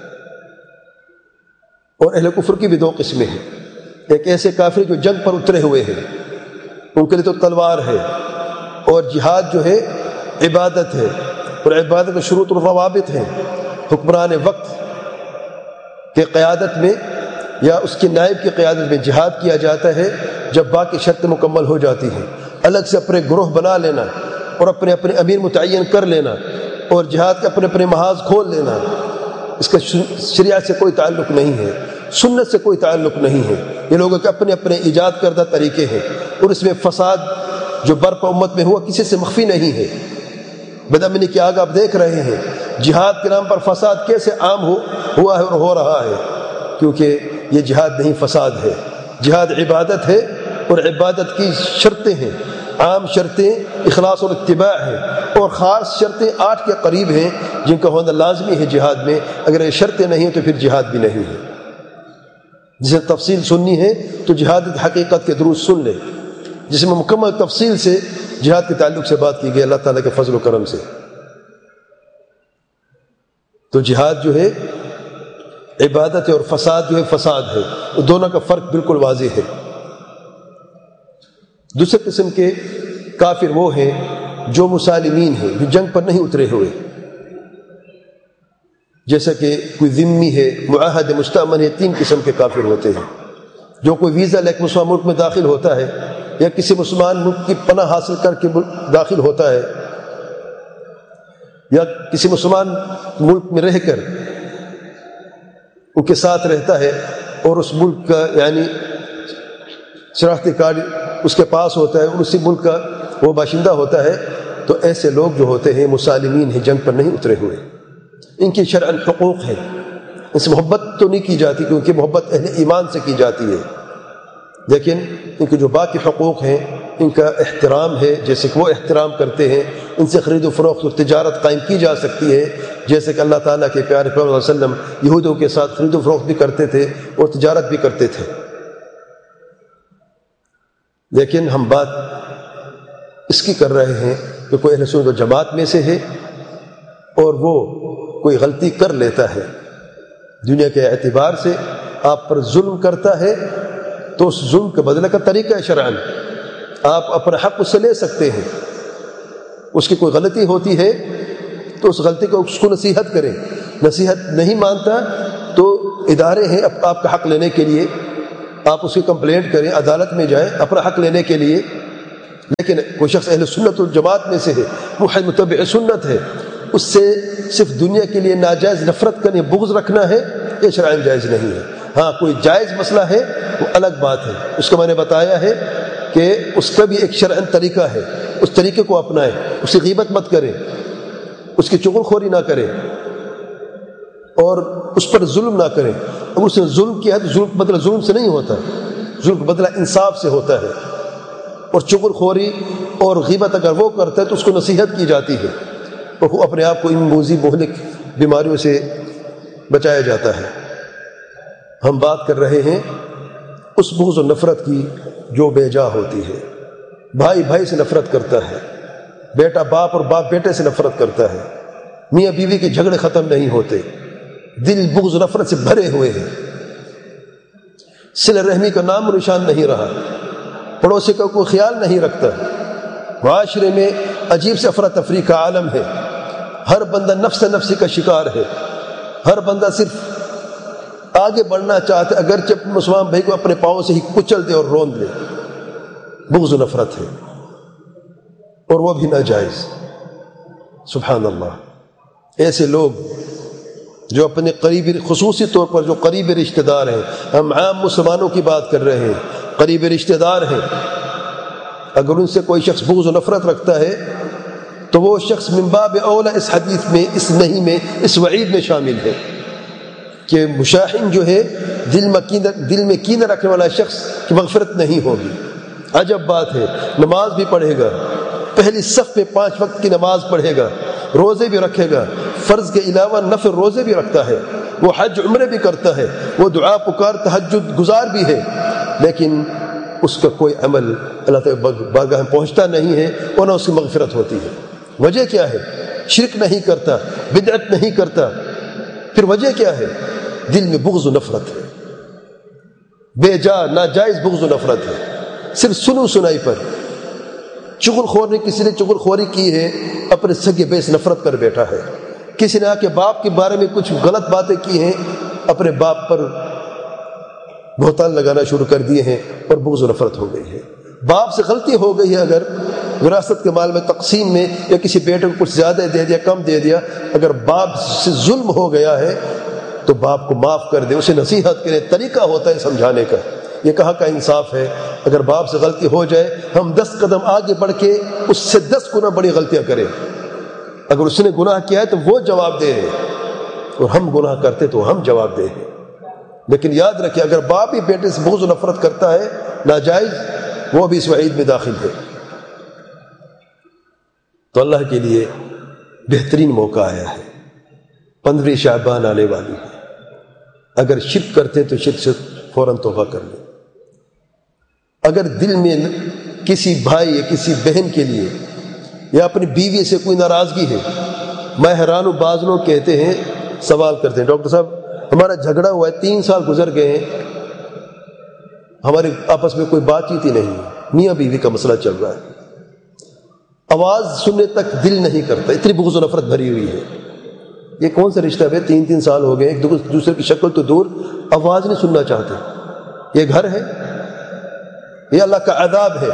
اور اہل کفر کی بھی دو قسمیں ہیں، ایک ایسے کافر جو جنگ پر اترے ہوئے ہیں، ان کے لیے تو تلوار ہے، اور جہاد جو ہے عبادت ہے، اور عبادت میں شروط و ضوابط ہیں، حکمران وقت کے قیادت میں یا اس کے نائب کی قیادت میں جہاد کیا جاتا ہے جب باقی شرطیں مکمل ہو جاتی ہیں۔ الگ سے اپنے گروہ بنا لینا اور اپنے اپنے امیر متعین کر لینا اور جہاد کے اپنے اپنے محاذ کھول لینا، اس کا شریعت سے کوئی تعلق نہیں ہے، سنت سے کوئی تعلق نہیں ہے، یہ لوگوں کے اپنے اپنے ایجاد کردہ طریقے ہیں، اور اس میں فساد جو برپا امت میں ہوا کسی سے مخفی نہیں ہے۔ بد امنی کی آگ آپ دیکھ رہے ہیں، جہاد کے نام پر فساد کیسے عام ہو ہوا ہے اور ہو رہا ہے، کیونکہ یہ جہاد نہیں فساد ہے، جہاد عبادت ہے، اور عبادت کی شرطیں ہیں، عام شرطیں اخلاص اور اتباع ہیں، اور خاص شرطیں آٹھ کے قریب ہیں جن کا ہونا لازمی ہے جہاد میں، اگر یہ شرطیں نہیں ہیں تو پھر جہاد بھی نہیں ہے۔ جسے تفصیل سننی ہے تو جہاد حقیقت کے دروس سن لے، جس میں مکمل تفصیل سے جہاد کے تعلق سے بات کی گئی اللہ تعالیٰ کے فضل و کرم سے۔ تو جہاد جو ہے عبادت ہے اور فساد جو ہے فساد ہے، دونوں کا فرق بالکل واضح ہے۔ دوسرے قسم کے کافر وہ ہیں جو مسالمین ہیں، جو جنگ پر نہیں اترے ہوئے، جیسا کہ کوئی ذمی ہے، معاہد مستأمن ہے، تین قسم کے کافر ہوتے ہیں۔ جو کوئی ویزا لے کے مسلمان ملک میں داخل ہوتا ہے یا کسی مسلمان ملک کی پناہ حاصل کر کے داخل ہوتا ہے یا کسی مسلمان ملک میں رہ کر ان کے ساتھ رہتا ہے اور اس ملک کا یعنی شناختی کارڈ اس کے پاس ہوتا ہے اور اسی ملک کا وہ باشندہ ہوتا ہے، تو ایسے لوگ جو ہوتے ہیں مسالمین ہیں، جنگ پر نہیں اترے ہوئے، ان کی شرعاً حقوق ہے، ان سے محبت تو نہیں کی جاتی کیونکہ محبت اہل ایمان سے کی جاتی ہے، لیکن ان کے جو باقی حقوق ہیں ان کا احترام ہے، جیسے کہ وہ احترام کرتے ہیں، ان سے خرید و فروخت اور تجارت قائم کی جا سکتی ہے، جیسے کہ اللہ تعالیٰ کے پیارے پیغمبر صلی اللہ علیہ وسلم یہودوں کے ساتھ خرید و فروخت بھی کرتے تھے اور تجارت بھی کرتے تھے۔ لیکن ہم بات اس کی کر رہے ہیں کہ کوئی اہل سنت و جماعت میں سے ہے اور وہ کوئی غلطی کر لیتا ہے، دنیا کے اعتبار سے آپ پر ظلم کرتا ہے، تو اس ظلم کے بدلے کا طریقہ ہے شرعاً، آپ اپنا حق اس سے لے سکتے ہیں۔ اس کی کوئی غلطی ہوتی ہے تو اس غلطی کو اس کو نصیحت کریں، نصیحت نہیں مانتا تو ادارے ہیں آپ کا حق لینے کے لیے، آپ اس کی کمپلینٹ کریں، عدالت میں جائیں اپنا حق لینے کے لیے۔ لیکن کوئی شخص اہل سنت والجماعت میں سے ہے، وہ متبع سنت ہے، اس سے صرف دنیا کے لیے ناجائز نفرت کرنے بغض رکھنا ہے، یہ شرعاً جائز نہیں ہے۔ ہاں کوئی جائز مسئلہ ہے وہ الگ بات ہے، اس کو میں نے بتایا ہے کہ اس کا بھی ایک شرعاً طریقہ ہے، اس طریقے کو اپنائیں، اس کی غیبت مت کریں، اس کی چغل خوری نہ کریں اور اس پر ظلم نہ کریں۔ اگر اس نے ظلم کیا ہے تو ظلم بدلہ ظلم سے نہیں ہوتا، ظلم بدلہ انصاف سے ہوتا ہے۔ اور چغل خوری اور غیبت اگر وہ کرتا ہے تو اس کو نصیحت کی جاتی ہے اور وہ اپنے آپ کو ان موذی مہلک بیماریوں سے بچایا جاتا ہے۔ ہم بات کر رہے ہیں اس بغض و نفرت کی جو بے جا ہوتی ہے۔ بھائی بھائی سے نفرت کرتا ہے، بیٹا باپ اور باپ بیٹے سے نفرت کرتا ہے، میاں بیوی کے جھگڑے ختم نہیں ہوتے، دل بغض و نفرت سے بھرے ہوئے ہیں، صلہ رحمی کا نام و نشان نہیں رہا، پڑوسی کا کوئی خیال نہیں رکھتا، معاشرے میں عجیب سے افراتفری کا عالم ہے، ہر بندہ نفس نفسی کا شکار ہے، ہر بندہ صرف آگے بڑھنا چاہتے اگرچہ مسلمان بھائی کو اپنے پاؤں سے ہی کچل دے اور روند لے۔ بغض و نفرت ہے اور وہ بھی ناجائز۔ سبحان اللہ، ایسے لوگ جو اپنے قریبی خصوصی طور پر جو قریبی رشتہ دار ہیں، ہم عام مسلمانوں کی بات کر رہے ہیں، قریبی رشتہ دار ہیں، اگر ان سے کوئی شخص بغض و نفرت رکھتا ہے تو وہ شخص من باب اولا اس حدیث میں، اس نہیں میں، اس وعید میں شامل ہے کہ مشاحن جو ہے دل میں کینہ دل میں کینہ رکھنے والا شخص کی مغفرت نہیں ہوگی۔ عجب بات ہے، نماز بھی پڑھے گا، پہلی صف میں پانچ وقت کی نماز پڑھے گا، روزے بھی رکھے گا، فرض کے علاوہ نفل روزے بھی رکھتا ہے، وہ حج عمرے بھی کرتا ہے، وہ دعا پکار تہجد گزار بھی ہے، لیکن اس کا کوئی عمل اللہ تعالیٰ بارگاہ میں پہنچتا نہیں ہے اور نہ اس کی مغفرت ہوتی ہے۔ وجہ کیا ہے؟ شرک نہیں کرتا، بدعت نہیں کرتا، پھر وجہ کیا ہے؟ دل میں بغض و نفرت ہے، بے جا ناجائز بغض و نفرت ہے، صرف سنو سنائی پر۔ چغل خور نے کسی نے چغل خوری کی ہے، اپنے سگے بے سے نفرت کر بیٹھا ہے، کسی نے آ کے باپ کے بارے میں کچھ غلط باتیں کی ہیں، اپنے باپ پر بہتان لگانا شروع کر دیے ہیں اور بغض و نفرت ہو گئی ہے۔ باپ سے غلطی ہو گئی ہے، اگر وراثت کے مال میں تقسیم میں یا کسی بیٹے کو کچھ زیادہ دے دیا کم دے دیا، اگر باپ سے ظلم ہو گیا ہے تو باپ کو معاف کر دے، اسے نصیحت کرے، طریقہ ہوتا ہے سمجھانے کا۔ یہ کہاں کا انصاف ہے؟ اگر باپ سے غلطی ہو جائے ہم دس قدم آگے بڑھ کے اس سے دس گنا بڑی غلطیاں کریں، اگر اس نے گناہ کیا ہے تو وہ جواب دے اور ہم گناہ کرتے تو ہم جواب دیں۔ لیکن یاد رکھیں اگر باپ ہی بیٹے سے بغض و نفرت کرتا ہے ناجائز، وہ بھی اس وعید میں داخل ہے۔ تو اللہ کے لیے بہترین موقع آیا ہے، پندرہ شعبان آنے والی ہے، اگر شرک کرتے تو شرک سے فوراً توبہ کر لیں۔ اگر دل میں کسی بھائی یا کسی بہن کے لیے یا اپنی بیوی سے کوئی ناراضگی ہے، میں حیران ہوں، بعض لوگ کہتے ہیں، سوال کرتے ہیں، ڈاکٹر صاحب ہمارا جھگڑا ہوا ہے، تین سال گزر گئے ہیں، ہمارے آپس میں کوئی بات چیت ہی نہیں ہے، میاں بیوی کا مسئلہ چل رہا ہے، آواز سننے تک دل نہیں کرتا، اتنی بغض و نفرت بھری ہوئی ہے۔ یہ کون سا رشتہ ہے؟ تین تین سال ہو گئے، ایک دوسرے کی شکل تو دور، آواز نہیں سننا چاہتے۔ یہ گھر ہے؟ یہ اللہ کا عذاب ہے؟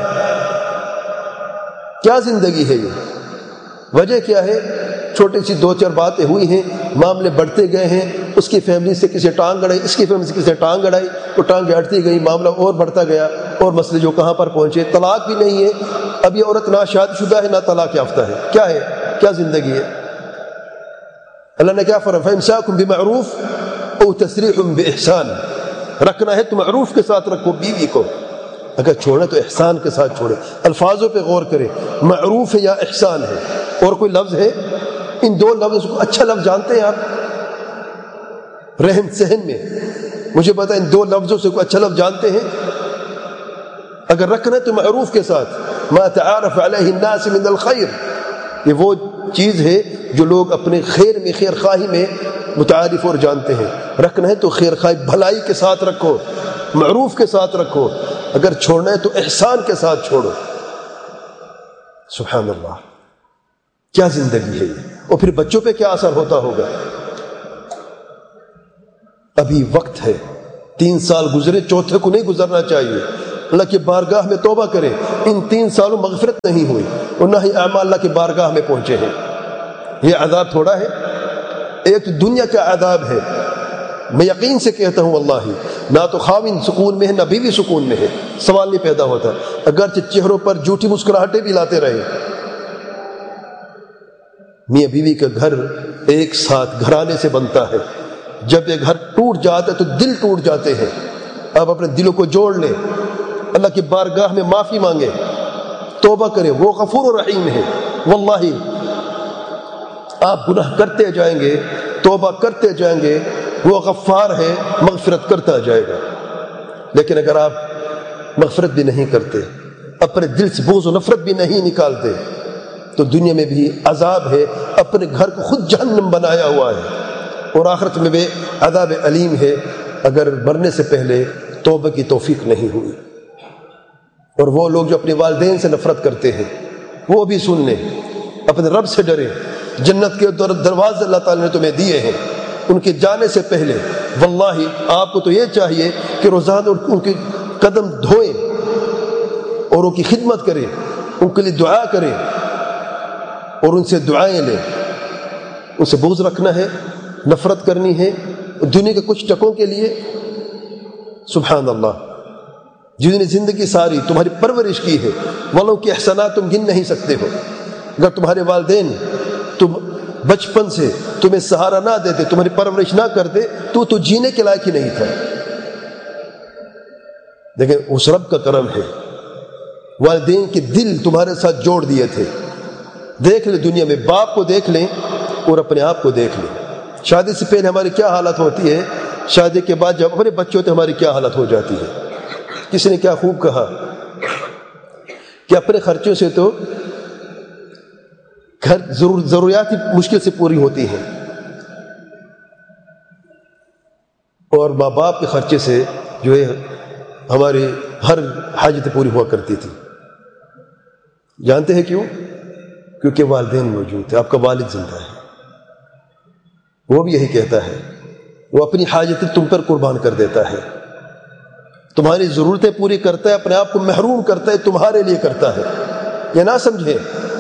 کیا زندگی ہے یہ؟ وجہ کیا ہے؟ چھوٹی سی دو چار باتیں ہوئی ہیں، معاملے بڑھتے گئے ہیں، اس کی فیملی سے کسی ٹانگ اڑائی، اس کی فیملی سے کسی ٹانگ اڑائی، وہ ٹانگ اڑتی گئی، معاملہ اور بڑھتا گیا، اور مسئلے جو کہاں پر پہنچے، طلاق بھی نہیں ہے، اب یہ عورت نہ شادی شدہ ہے نہ طلاق یافتہ ہے۔ کیا ہے؟ کیا زندگی ہے؟ اللہ نے کیا فرمایا؟ فَإِمْسَاكُمْ بِمَعْرُوفٍ أَوْ تَسْرِيحٌ بِإِحْسَانٍ، رکھنا ہے تو معروف کے ساتھ رکھو بیوی کو، اگر چھوڑے تو احسان کے ساتھ چھوڑے۔ الفاظوں پہ غور کریں، معروف ہے یا احسان ہے؟ اور کوئی لفظ ہے؟ ان دو لفظ کو اچھا لفظ جانتے ہیں آپ رہن سہن میں؟ مجھے پتا ان دو لفظوں سے کوئی اچھا لفظ جانتے ہیں؟ اگر رکھنا ہے تو معروف کے ساتھ، ما تعارف علیہ الناس من الخیر، یہ وہ چیز ہے جو لوگ اپنے خیر میں، خیر خواہی میں متعارف اور جانتے ہیں۔ رکھنا ہے تو خیر خواہی بھلائی کے ساتھ رکھو، معروف کے ساتھ رکھو، اگر چھوڑنا ہے تو احسان کے ساتھ چھوڑو۔ سبحان اللہ، کیا زندگی ہے یہ! اور پھر بچوں پہ کیا اثر ہوتا ہوگا؟ ابھی وقت ہے، تین سال گزرے، چوتھے کو نہیں گزرنا چاہیے۔ اللہ کی بارگاہ میں توبہ کریں، ان تین سالوں مغفرت نہیں ہوئی اور نہ ہی اعمال اللہ کی بارگاہ میں پہنچے ہیں۔ یہ عذاب تھوڑا ہے، ایک دنیا کا عذاب ہے۔ میں یقین سے کہتا ہوں واللہ، نہ تو خاوند سکون میں ہے نہ بیوی سکون میں ہے، سوال نہیں پیدا ہوتا، اگرچہ چہروں پر جھوٹی مسکراہٹیں بھی لاتے رہے۔ میاں بیوی کا گھر ایک ساتھ گھرانے سے بنتا ہے، جب یہ گھر ٹوٹ جاتا ہے تو دل ٹوٹ جاتے ہیں۔ آپ اپنے دلوں کو جوڑ لیں، اللہ کی بارگاہ میں معافی مانگے، توبہ کریں، وہ غفور و رحیم ہے۔ واللہ آپ گناہ کرتے جائیں گے، توبہ کرتے جائیں گے، وہ غفار ہے، مغفرت کرتا جائے گا۔ لیکن اگر آپ مغفرت بھی نہیں کرتے، اپنے دل سے بغض و نفرت بھی نہیں نکالتے، تو دنیا میں بھی عذاب ہے، اپنے گھر کو خود جہنم بنایا ہوا ہے، اور آخرت میں بھی عذاب علیم ہے اگر مرنے سے پہلے توبہ کی توفیق نہیں ہوئی۔ اور وہ لوگ جو اپنے والدین سے نفرت کرتے ہیں وہ بھی سن لیں، اپنے رب سے ڈریں۔ جنت کے دروازے اللہ تعالیٰ نے تمہیں دیے ہیں، ان کے جانے سے پہلے واللہ آپ کو تو یہ چاہیے کہ روزانہ ان کے قدم دھوئیں اور ان کی خدمت کریں، ان کے لیے دعا کریں اور ان سے دعائیں لیں۔ ان سے بغض رکھنا ہے، نفرت کرنی ہے دنیا کے کچھ ٹکوں کے لیے؟ سبحان اللہ، جنہوں نے زندگی ساری تمہاری پرورش کی ہے، والوں کے احسانات تم گن نہیں سکتے ہو۔ اگر تمہارے والدین تم بچپن سے تمہیں سہارا نہ دیتے، تمہاری پرورش نہ کرتے، تو تو جینے کے لائق ہی نہیں تھا۔ لیکن اس رب کا کرم ہے، والدین کے دل تمہارے ساتھ جوڑ دیے تھے۔ دیکھ لیں دنیا میں، باپ کو دیکھ لیں اور اپنے آپ کو دیکھ لیں۔ شادی سے پہلے ہماری کیا حالت ہوتی ہے، شادی کے بعد جب اپنے بچے ہوتے ہماری کیا حالت ہو جاتی ہے۔ کسی نے کیا خوب کہا کہ اپنے خرچوں سے تو گھر ضرور ضروریات ہی مشکل سے پوری ہوتی ہیں، اور ماں باپ کے خرچے سے جو ہے ہماری ہر حاجت پوری ہوا کرتی تھی۔ جانتے ہیں کیوں؟ کیونکہ والدین موجود تھے، آپ کا والد زندہ ہے۔ وہ بھی یہی کہتا ہے، وہ اپنی حاجتیں تم پر قربان کر دیتا ہے، تمہاری ضرورتیں پوری کرتا ہے، اپنے آپ کو محروم کرتا ہے، تمہارے لیے کرتا ہے۔ یہ نہ سمجھے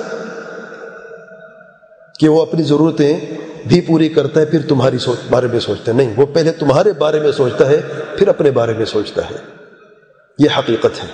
کہ وہ اپنی ضرورتیں بھی پوری کرتا ہے پھر تمہاری بارے میں سوچتا ہے، نہیں، وہ پہلے تمہارے بارے میں سوچتا ہے پھر اپنے بارے میں سوچتا ہے۔ یہ حقیقت ہے۔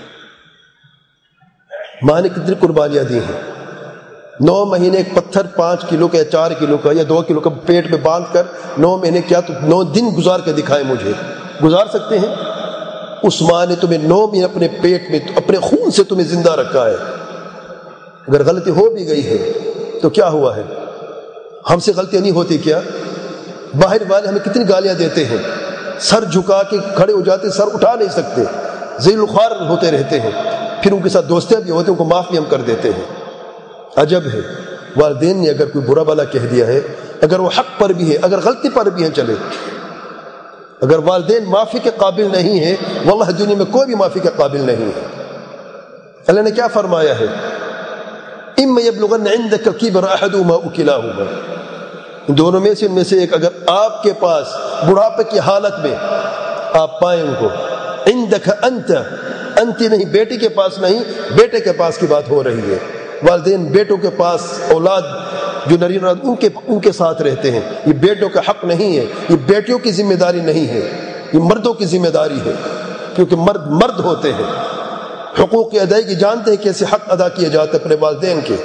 ماں نے کتنی قربانیاں دی ہیں، نو مہینے ایک پتھر پانچ کلو کا یا چار کلو کا یا دو کلو کا پیٹ میں باندھ کر نو مہینے کیا تو نو دن گزار کے دکھائے، مجھے گزار سکتے ہیں؟ اس ماں نے تمہیں نو مہینے اپنے پیٹ میں اپنے خون سے تمہیں زندہ رکھا ہے۔ اگر غلطی ہو بھی گئی ہے تو کیا ہوا ہے؟ ہم سے غلطیاں نہیں ہوتی کیا؟ باہر والے ہمیں کتنی گالیاں دیتے ہیں، سر جھکا کے کھڑے ہو جاتے، سر اٹھا نہیں سکتے، ذلیل خوار ہوتے رہتے ہیں، پھر ان کے ساتھ دوستیاں بھی ہوتے ہیں، ان کو معاف بھی ہم کر دیتے ہیں۔ عجب ہے، والدین نے اگر کوئی برا بلا کہہ دیا ہے، اگر وہ حق پر بھی ہے، اگر غلطی پر بھی ہیں، چلے، اگر والدین معافی کے قابل نہیں ہیں، واللہ دنیا میں کوئی بھی معافی کے قابل نہیں ہے۔ اللہ نے کیا فرمایا ہے؟ اِمَّا يَبْلُغَنَّ عِنْدَكَ الْكِبَرَ أَحَدُهُمَا أَوْ كِلَاهُمَا، ان دونوں میں سے ان میں سے ایک اگر آپ کے پاس بڑھاپے کی حالت میں آپ پائیں ان کو، عِنْدَكَ أَنْتَ، انتی نہیں، بیٹی کے پاس نہیں، بیٹے کے پاس کی بات ہو رہی ہے۔ والدین بیٹوں کے پاس، اولاد جو نرین اولاد ان کے ان کے ساتھ رہتے ہیں، یہ بیٹوں کا حق نہیں ہے، یہ بیٹیوں کی ذمہ داری نہیں ہے، یہ مردوں کی ذمہ داری ہے، کیونکہ مرد مرد ہوتے ہیں، حقوق کی ادائیگی جانتے ہیں کیسے حق ادا کیے جاتے ہیں اپنے والدین کے۔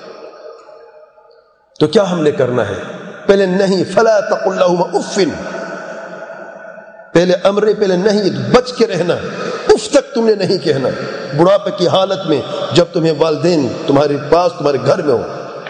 تو کیا ہم نے کرنا ہے؟ پہلے نہیں، فلا تقل لهما اف، پہلے امر، پہلے نہیں، بچ کے رہنا، اف تک تم نے نہیں کہنا بڑھاپے کی حالت میں، جب تمہیں والدین تمہارے پاس تمہارے گھر میں ہو۔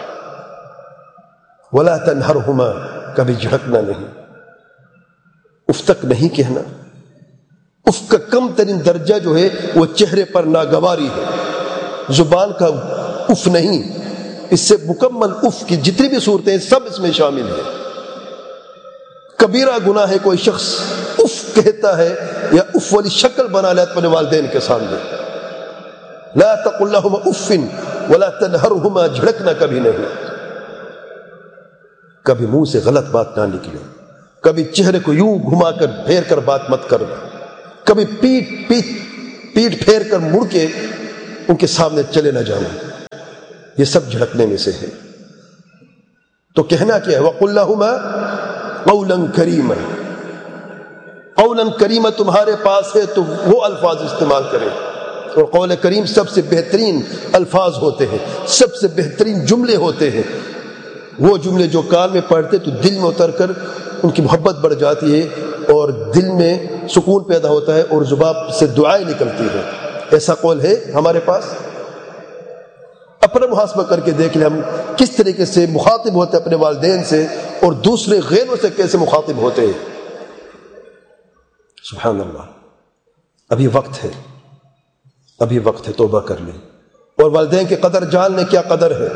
ولا تنہرهما، کبھی جھڑکنا نہیں، اف تک نہیں کہنا۔ اف کا کم ترین درجہ جو ہے وہ چہرے پر ناگواری ہے، زبان کا اف نہیں، اس سے مکمل اف کی جتنی بھی صورتیں ہیں سب اس میں شامل ہیں۔ کبیرہ گناہ ہے کوئی شخص اف کہتا ہے یا اف والی شکل بنا لیتا اپنے والدین کے سامنے۔ لا تقل لهما اف ولا تنہرهما، جھڑکنا کبھی نہیں، کبھی منہ سے غلط بات نہ نکلے، کبھی چہرے کو یوں گھما کر پھیر کر بات مت کرنا، کبھی پیٹ پیٹ پیٹ پھیر کر مڑ کے ان کے سامنے چلے نہ جانا، یہ سب جھڑکنے میں سے ہے۔ تو کہنا کیا ہے؟ وَقُلْ لَهُمَا قَوْلًا كَرِيمًا، قولاً کریمہ تمہارے پاس ہے تو وہ الفاظ استعمال کریں. اور قول کریم سب سے بہترین الفاظ ہوتے ہیں، سب سے بہترین جملے ہوتے ہیں. وہ جملے جو کان میں پڑھتے تو دل میں اتر کر ان کی محبت بڑھ جاتی ہے اور دل میں سکون پیدا ہوتا ہے اور زبان سے دعائیں نکلتی ہیں. ایسا قول ہے ہمارے پاس؟ اپنا محاسبہ کر کے دیکھ لیں ہم کس طریقے سے مخاطب ہوتے ہیں اپنے والدین سے اور دوسرے غیروں سے کیسے مخاطب ہوتے ہیں. سبحان اللہ. ابھی وقت ہے، ابھی وقت ہے، توبہ کر لیں اور والدین کی قدر جان لیں کیا قدر ہے.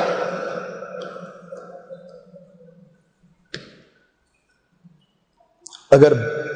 اگر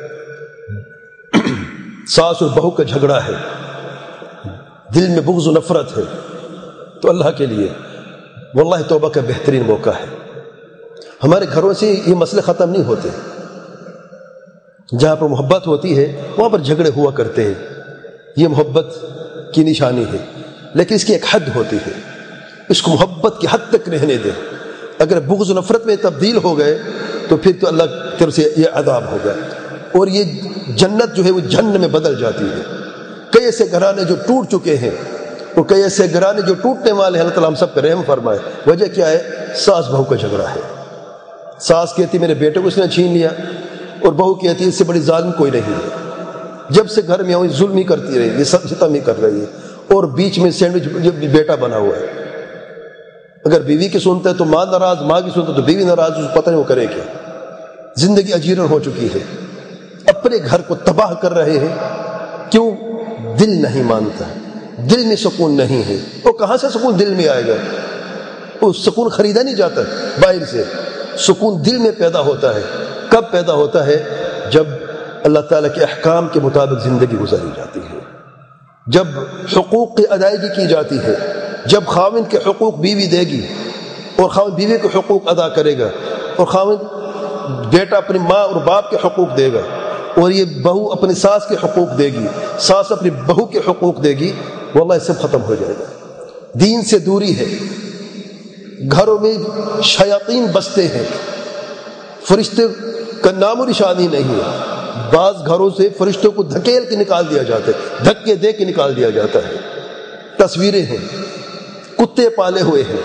ساس اور بہو کا جھگڑا ہے، دل میں بغض و نفرت ہے، تو اللہ کے لیے واللہ توبہ کا بہترین موقع ہے. ہمارے گھروں سے یہ مسئلے ختم نہیں ہوتے. جہاں پر محبت ہوتی ہے وہاں پر جھگڑے ہوا کرتے ہیں، یہ محبت کی نشانی ہے. لیکن اس کی ایک حد ہوتی ہے، اس کو محبت کی حد تک رہنے دیں. اگر بغض و نفرت میں تبدیل ہو گئے تو پھر تو اللہ کی طرف سے یہ عذاب ہوگا اور یہ جنت جو ہے وہ جہنم میں بدل جاتی ہے. کئی ایسے گھرانے جو ٹوٹ چکے ہیں اور کئی ایسے گھرانے جو ٹوٹنے والے ہیں، اللہ تعالیٰ ہم سب پہ رحم فرمائے. وجہ کیا ہے؟ ساس بہو کا جھگڑا ہے. ساس کہتی میرے بیٹے کو اس نے چھین لیا اور بہو کہتی ہے اس سے بڑی ظالم کوئی نہیں ہے. جب سے گھر میں آؤں ظلم ہی کرتی رہی ہے، ستم ہی کر رہی ہے اور بیچ میں سینڈوچ بیٹا بنا ہوا ہے. اگر بیوی کی سنتا ہے تو ماں ناراض، ماں کی سنتا ہے تو بیوی ناراض، اس کو پتہ نہیں وہ کرے کیا. زندگی اجیرن ہو چکی ہے، اپنے گھر کو تباہ کر رہے ہیں. کیوں؟ دل نہیں مانتا، دل میں سکون نہیں ہے. وہ کہاں سے سکون دل میں آئے گا؟ وہ سکون خریدا نہیں جاتا باہر سے. سکون دل میں پیدا ہوتا ہے. کب پیدا ہوتا ہے؟ جب اللہ تعالیٰ کے احکام کے مطابق زندگی گزاری جاتی ہے، جب حقوق کی ادائیگی کی جاتی ہے، جب خاوند کے حقوق بیوی دے گی اور خاوند بیوی کے حقوق ادا کرے گا اور خاوند بیٹا اپنی ماں اور باپ کے حقوق دے گا اور یہ بہو اپنی ساس کے حقوق دے گی، ساس اپنی بہو کے حقوق دے گی، واللہ سب ختم ہو جائے گا. دین سے دوری ہے. گھروں میں شیاطین بستے ہیں، فرشتے کا نام و نشانی نہیں ہے. بعض گھروں سے فرشتوں کو دھکیل کے نکال دیا جاتا ہے، دھکے دے کے نکال دیا جاتا ہے. تصویریں ہیں، کتے پالے ہوئے ہیں.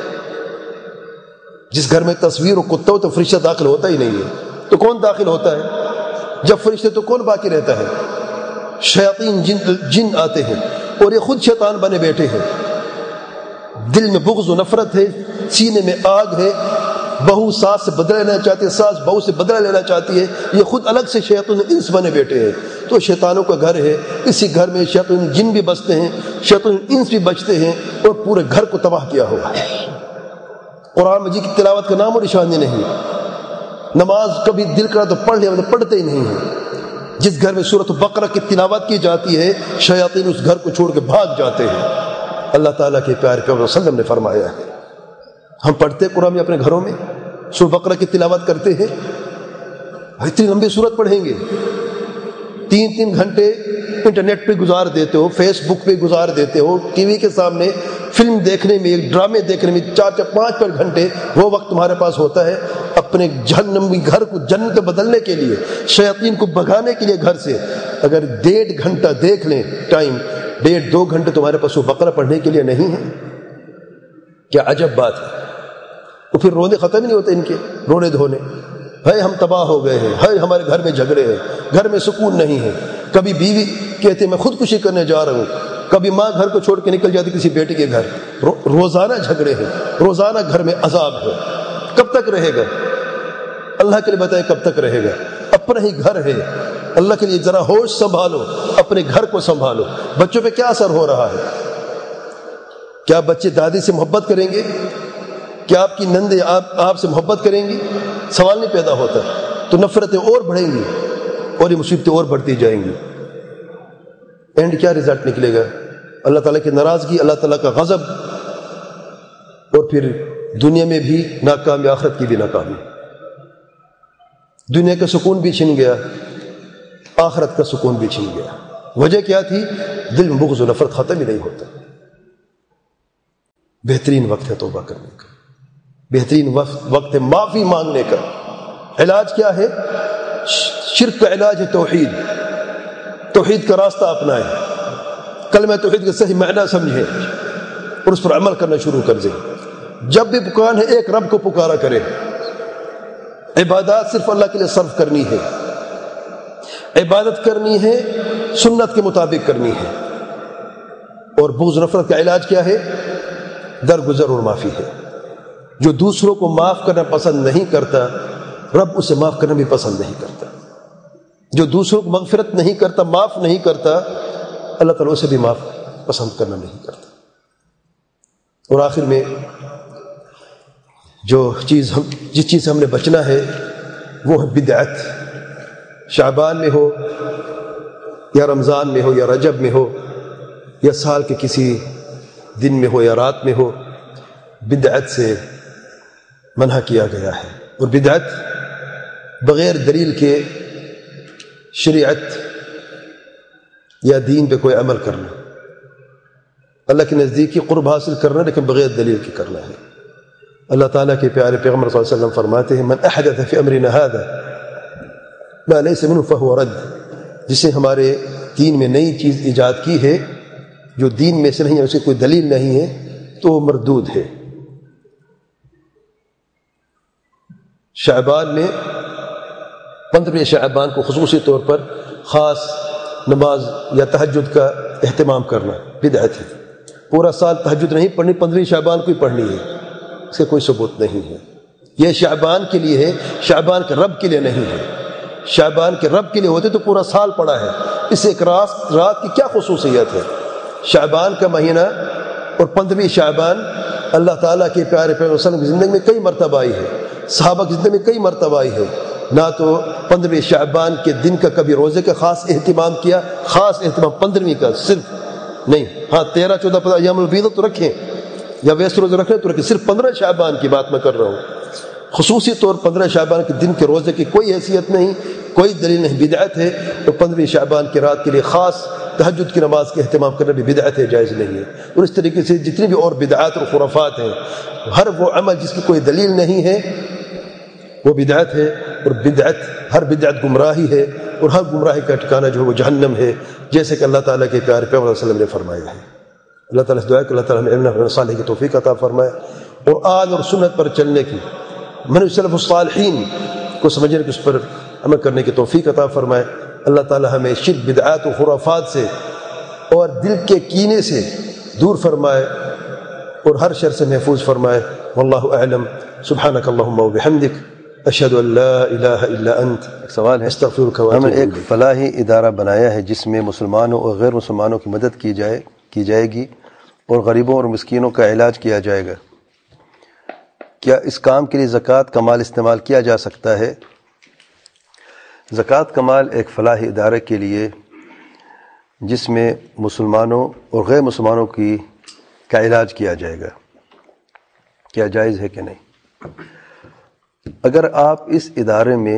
جس گھر میں تصویر اور کتا ہو تو فرشتہ داخل ہوتا ہی نہیں ہے. تو کون داخل ہوتا ہے؟ جب فرشتے تو کون باقی رہتا ہے؟ شیاطین جن جن آتے ہیں اور یہ خود شیطان بنے بیٹھے ہیں. دل میں بغض و نفرت ہے، سینے میں آگ ہے. بہو ساس سے بدلہ لینا چاہتی ہے، ساس بہو سے بدلہ لینا چاہتی ہے. یہ خود الگ سے شیطان انس بنے بیٹھے ہیں. تو شیطانوں کا گھر ہے. اسی گھر میں شیطان جن بھی بستے ہیں، شیطان انس بھی بچتے ہیں اور پورے گھر کو تباہ کیا ہوا ہے. قرآن مجید کی تلاوت کا نام و نشانی نہیں. نماز کبھی دل کرا تو پڑھ لیا، مطلب پڑھتے ہی نہیں ہیں. جس گھر میں سورۃ بقرہ کی تلاوت کی جاتی ہے شیاطین اس گھر کو چھوڑ کے بھاگ جاتے ہیں. اللہ تعالیٰ کے پیارے پیغمبر صلی اللہ علیہ وسلم نے فرمایا ہے. ہم پڑھتے قرآن میں اپنے گھروں میں سورۃ بقرہ کی تلاوت کرتے ہیں. اتنی لمبی سورت پڑھیں گے، تین تین گھنٹے انٹرنیٹ پہ گزار دیتے ہو، فیس بک پہ گزار دیتے ہو، ٹی وی کے سامنے فلم دیکھنے میں، ڈرامے دیکھنے میں چار چار پانچ پانچ گھنٹے وہ وقت تمہارے پاس ہوتا ہے اپنے جہنمی گھر کو جنت بدلنے کے لیے، شیاطین کو بھگانے کے لیے گھر سے. اگر ڈیڑھ گھنٹہ دیکھ لیں ٹائم، ڈیڑھ دو گھنٹے تمہارے پاس وہ بقرہ پڑھنے کے لیے نہیں ہے. کیا عجب بات ہے. وہ پھر رونے ختم ہی نہیں ہوتے ان کے، رونے دھونے. ہے ہم تباہ ہو گئے ہیں، ہے ہمارے گھر میں جھگڑے ہیں، گھر میں سکون نہیں ہے. کبھی بیوی کہتے میں خودکشی کرنے جا رہا ہوں، کبھی ماں گھر کو چھوڑ کے نکل جاتی کسی بیٹے کے گھر. رو روزانہ جھگڑے ہیں، روزانہ گھر میں عذاب ہے. کب تک رہے گا؟ اللہ کے لیے بتائے کب تک رہے گا؟ اپنا ہی گھر ہے. اللہ کے لیے ذرا ہوش سنبھالو، اپنے گھر کو سنبھالو. بچوں پہ کیا اثر ہو رہا ہے؟ کیا بچے دادی سے محبت کریں گے؟ کیا آپ کی نندیں آپ آپ سے محبت کریں گی؟ سوال نہیں پیدا ہوتا. تو نفرتیں اور بڑھیں گی اور یہ مصیبتیں اور بڑھتی جائیں گی. اینڈ کیا رزلٹ نکلے گا؟ اللہ تعالیٰ کی ناراضگی، اللہ تعالیٰ کا غضب، اور پھر دنیا میں بھی ناکامی، آخرت کی بھی ناکامی. دنیا کا سکون بھی چھن گیا، آخرت کا سکون بھی چھن گیا. وجہ کیا تھی؟ دل میں بغض و نفرت ختم ہی نہیں ہوتا. بہترین وقت ہے توبہ کرنے کا، بہترین وقت ہے معافی مانگنے کا۔ علاج کیا ہے؟ شرک کا علاج ہے توحید، توحید کا راستہ اپنائیں، کلمہ توحید کا صحیح معنی سمجھیں اور اس پر عمل کرنا شروع کر دیں۔ جب بھی پکان ہے ایک رب کو پکارا کرے، عبادات صرف اللہ کے لیے صرف کرنی ہے، عبادت کرنی ہے سنت کے مطابق کرنی ہے۔ اور بغض نفرت کا علاج کیا ہے؟ درگزر اور معافی ہے۔ جو دوسروں کو معاف کرنا پسند نہیں کرتا، رب اسے معاف کرنا بھی پسند نہیں کرتا۔ جو دوسروں کو مغفرت نہیں کرتا، معاف نہیں کرتا، اللہ تعالیٰ اسے بھی معاف پسند کرنا نہیں کرتا۔ اور آخر میں جو چیز ہم جس چیز سے ہم نے بچنا ہے وہ ہے بدعت۔ شعبان میں ہو یا رمضان میں ہو یا رجب میں ہو یا سال کے کسی دن میں ہو یا رات میں ہو، بدعت سے منع کیا گیا ہے۔ اور بدعت بغیر دلیل کے شریعت یا دین پہ کوئی عمل کرنا، اللہ کے نزدیکی قرب حاصل کرنا لیکن بغیر دلیل کے کرنا ہے۔ اللہ تعالیٰ کے پیارے پیغمبر صلی اللہ علیہ وسلم فرماتے ہیں من احدث فی امرنا ھذا ما لیس منہ فہو رد، جس نے ہمارے دین میں نئی چیز ایجاد کی ہے جو دین میں سے نہیں ہے، اسے کوئی دلیل نہیں ہے تو وہ مردود ہے۔ شعبان میں پندرہویں شعبان کو خصوصی طور پر خاص نماز یا تہجد کا اہتمام کرنا بدعت ہے۔ پورا سال تہجد نہیں پڑھنی، پندرہویں شعبان کو ہی پڑھنی ہے، اس کا کوئی ثبوت نہیں ہے۔ یہ شعبان کے لیے ہے، شعبان کے رب کے لیے نہیں ہے۔ شعبان کے رب کے لیے ہوتے تو پورا سال پڑا ہے، اس ایک رات رات کی کیا خصوصیت ہے؟ شعبان کا مہینہ اور پندرہویں شعبان اللہ تعالیٰ کے پیارے پیغمبر صلی اللہ علیہ وسلم کی زندگی میں کئی مرتبہ آئی ہے، صحابہ کی زندگی میں کئی مرتبہ آئی ہے۔ نہ تو پندرہویں شعبان کے دن کا کبھی روزے کا خاص اہتمام کیا، خاص اہتمام پندرہویں کا صرف نہیں، ہاں تیرہ چودہ پندرہ ایام البیض تو رکھیں یا ویسے روزے رکھیں تو رکھیں، صرف پندرہ شعبان کی بات میں کر رہا ہوں۔ خصوصی طور پندرہ شعبان کے دن کے روزے کی کوئی حیثیت نہیں، کوئی دلیل نہیں، بدعت ہے۔ تو پندرہویں شعبان کی رات کے لیے خاص تہجد کی نماز کا اہتمام کرنا بھی بدعت ہے، جائز نہیں ہے۔ اور اس طریقے سے جتنی بھی اور بدعات اور خرافات ہیں، ہر وہ عمل جس کی کوئی دلیل نہیں ہے وہ بدعت ہے، اور بدعت ہر بدعت گمراہی ہے، اور ہر گمراہی کا ٹھکانہ جو ہے وہ جہنم ہے، جیسے کہ اللہ تعالیٰ کے پیارے پیغمبر صلی اللہ علیہ وسلم نے فرمایا ہے۔ اللہ تعالیٰ سے دعا ہے کہ اللہ تعالیٰ ہمیں علم صالح کی توفیق عطا فرمائے، قرآن اور سنت پر چلنے کی، منہج سلف الصالحین کو سمجھنے کی، اس پر عمل کرنے کی توفیق عطا فرمائے۔ اللہ تعالیٰ ہمیں شرک، بدعات و خرافات سے اور دل کے کینے سے دور فرمائے اور ہر شر سے محفوظ فرمائے۔ واللہ اعلم، سبحانک اللہم و بحمدک، اشہد ان لا الہ الا انت، ایک سوال ہے، استغفرک و اتوب ہم نے ایک الیک۔ فلاحی ادارہ بنایا ہے جس میں مسلمانوں اور غیر مسلمانوں کی مدد کی جائے کی جائے گی اور غریبوں اور مسکینوں کا علاج کیا جائے گا، کیا اس کام کے لیے زکوٰۃ کا مال استعمال کیا جا سکتا ہے؟ زکوٰۃ کا مال ایک فلاحی ادارے کے لیے جس میں مسلمانوں اور غیر مسلمانوں کی کا علاج کیا جائے گا، کیا جائز ہے کہ نہیں؟ اگر آپ اس ادارے میں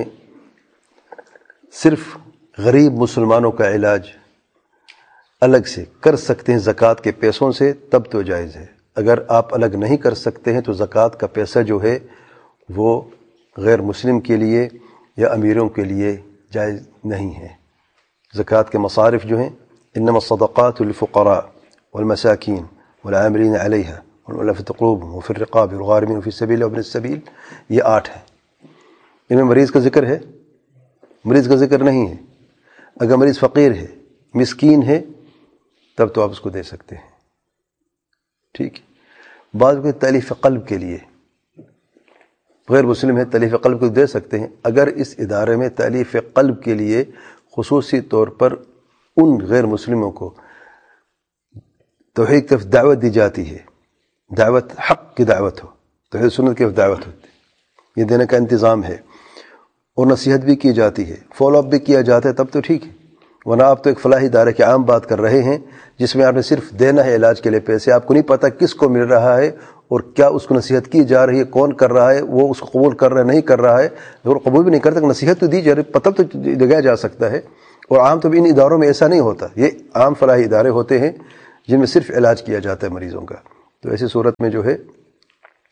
صرف غریب مسلمانوں کا علاج الگ سے کر سکتے ہیں زکوٰۃ کے پیسوں سے، تب تو جائز ہے۔ اگر آپ الگ نہیں کر سکتے ہیں تو زکوٰۃ کا پیسہ جو ہے وہ غیر مسلم کے لیے یا امیروں کے لیے جائز نہیں ہے۔ زکوٰۃ کے مصارف جو ہیں، انما الصدقات للفقراء والمساکین والعاملین علیہا والمؤلفۃ قلوبہم وفی الرقاب والغارمین وفی السبیل وابن السبیل، یہ آٹھ ہیں۔ ان میں مریض کا ذکر ہے؟ مریض کا ذکر نہیں ہے۔ اگر مریض فقیر ہے، مسکین ہے، تب تو آپ اس کو دے سکتے ہیں، ٹھیک ہے۔ بعض کو تألیف قلب کے لیے، غیر مسلم ہے، تألیف قلب کو دے سکتے ہیں۔ اگر اس ادارے میں تألیف قلب کے لیے خصوصی طور پر ان غیر مسلموں کو توحید کی طرف دعوت دی جاتی ہے، دعوت حق کی دعوت ہو، توحید سنت کی طرف دعوت ہوتی ہے، یہ دینے کا انتظام ہے، اور نصیحت بھی کی جاتی ہے، فالو اپ بھی کیا جاتا ہے، تب تو ٹھیک ہے۔ ورنہ آپ تو ایک فلاحی ادارے کی عام بات کر رہے ہیں جس میں آپ نے صرف دینا ہے علاج کے لیے پیسے، آپ کو نہیں پتہ کس کو مل رہا ہے اور کیا اس کو نصیحت کی جا رہی ہے، کون کر رہا ہے، وہ اس کو قبول کر رہا ہے نہیں کر رہا ہے، اگر قبول بھی نہیں کرتا کہ نصیحت تو دی جا رہی، پتہ تو لگایا جا سکتا ہے۔ اور عام طور ان اداروں میں ایسا نہیں ہوتا، یہ عام فلاحی ادارے ہوتے ہیں جن میں صرف علاج کیا جاتا ہے مریضوں کا۔ تو ایسی صورت میں جو ہے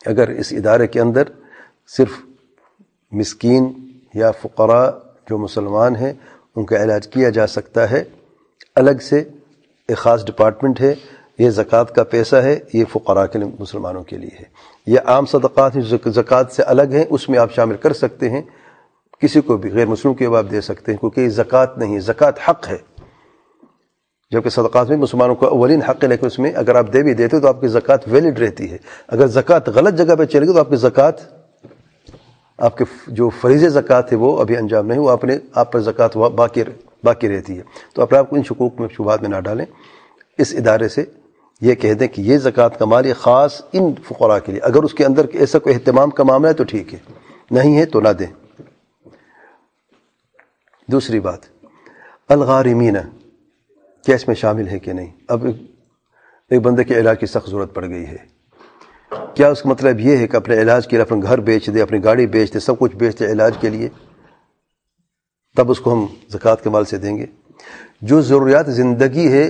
اگر اس ادارے کے اندر صرف مسکین یا فقراء جو مسلمان ہیں ان کا علاج کیا جا سکتا ہے، الگ سے ایک خاص ڈپارٹمنٹ ہے، یہ زکوٰۃ کا پیسہ ہے، یہ فقراء کے لیے، مسلمانوں کے لیے ہے. یہ عام صدقات ہیں جو زکوٰۃ سے الگ ہیں، اس میں آپ شامل کر سکتے ہیں، کسی کو بھی غیر مسلم کو آپ دے سکتے ہیں، کیونکہ یہ زکوٰۃ نہیں ہے، زکوٰۃ حق ہے، جبکہ صدقات میں مسلمانوں کو اولین حق ہے، لیکن اس میں اگر آپ دے بھی دیتے تو آپ کی زکوٰۃ ویلڈ رہتی ہے. اگر زکوٰۃ غلط جگہ پہ چلے گی تو آپ کی زکوٰۃ، آپ کے جو فریض زکوٰۃ ہے وہ ابھی انجام نہیں، وہ اپنے آپ پر زکوٰۃ باقی باقی رہتی ہے. تو اپنے آپ کو ان شکوک میں شبہات میں نہ ڈالیں. اس ادارے سے یہ کہہ دیں کہ یہ زکوٰۃ کا مال یہ خاص ان فقراء کے لیے، اگر اس کے اندر ایسا کوئی اہتمام کا معاملہ ہے تو ٹھیک ہے، نہیں ہے تو نہ دیں. دوسری بات، الغارمین کیا اس میں شامل ہے کہ نہیں؟ اب ایک بندے کے علاج کی سخت ضرورت پڑ گئی ہے، کیا اس کا مطلب یہ ہے کہ اپنے علاج کے لیے اپنا گھر بیچ دے، اپنی گاڑی بیچ دے، سب کچھ بیچ دے علاج کے لیے، تب اس کو ہم زکوٰۃ کے مال سے دیں گے؟ جو ضروریات زندگی ہے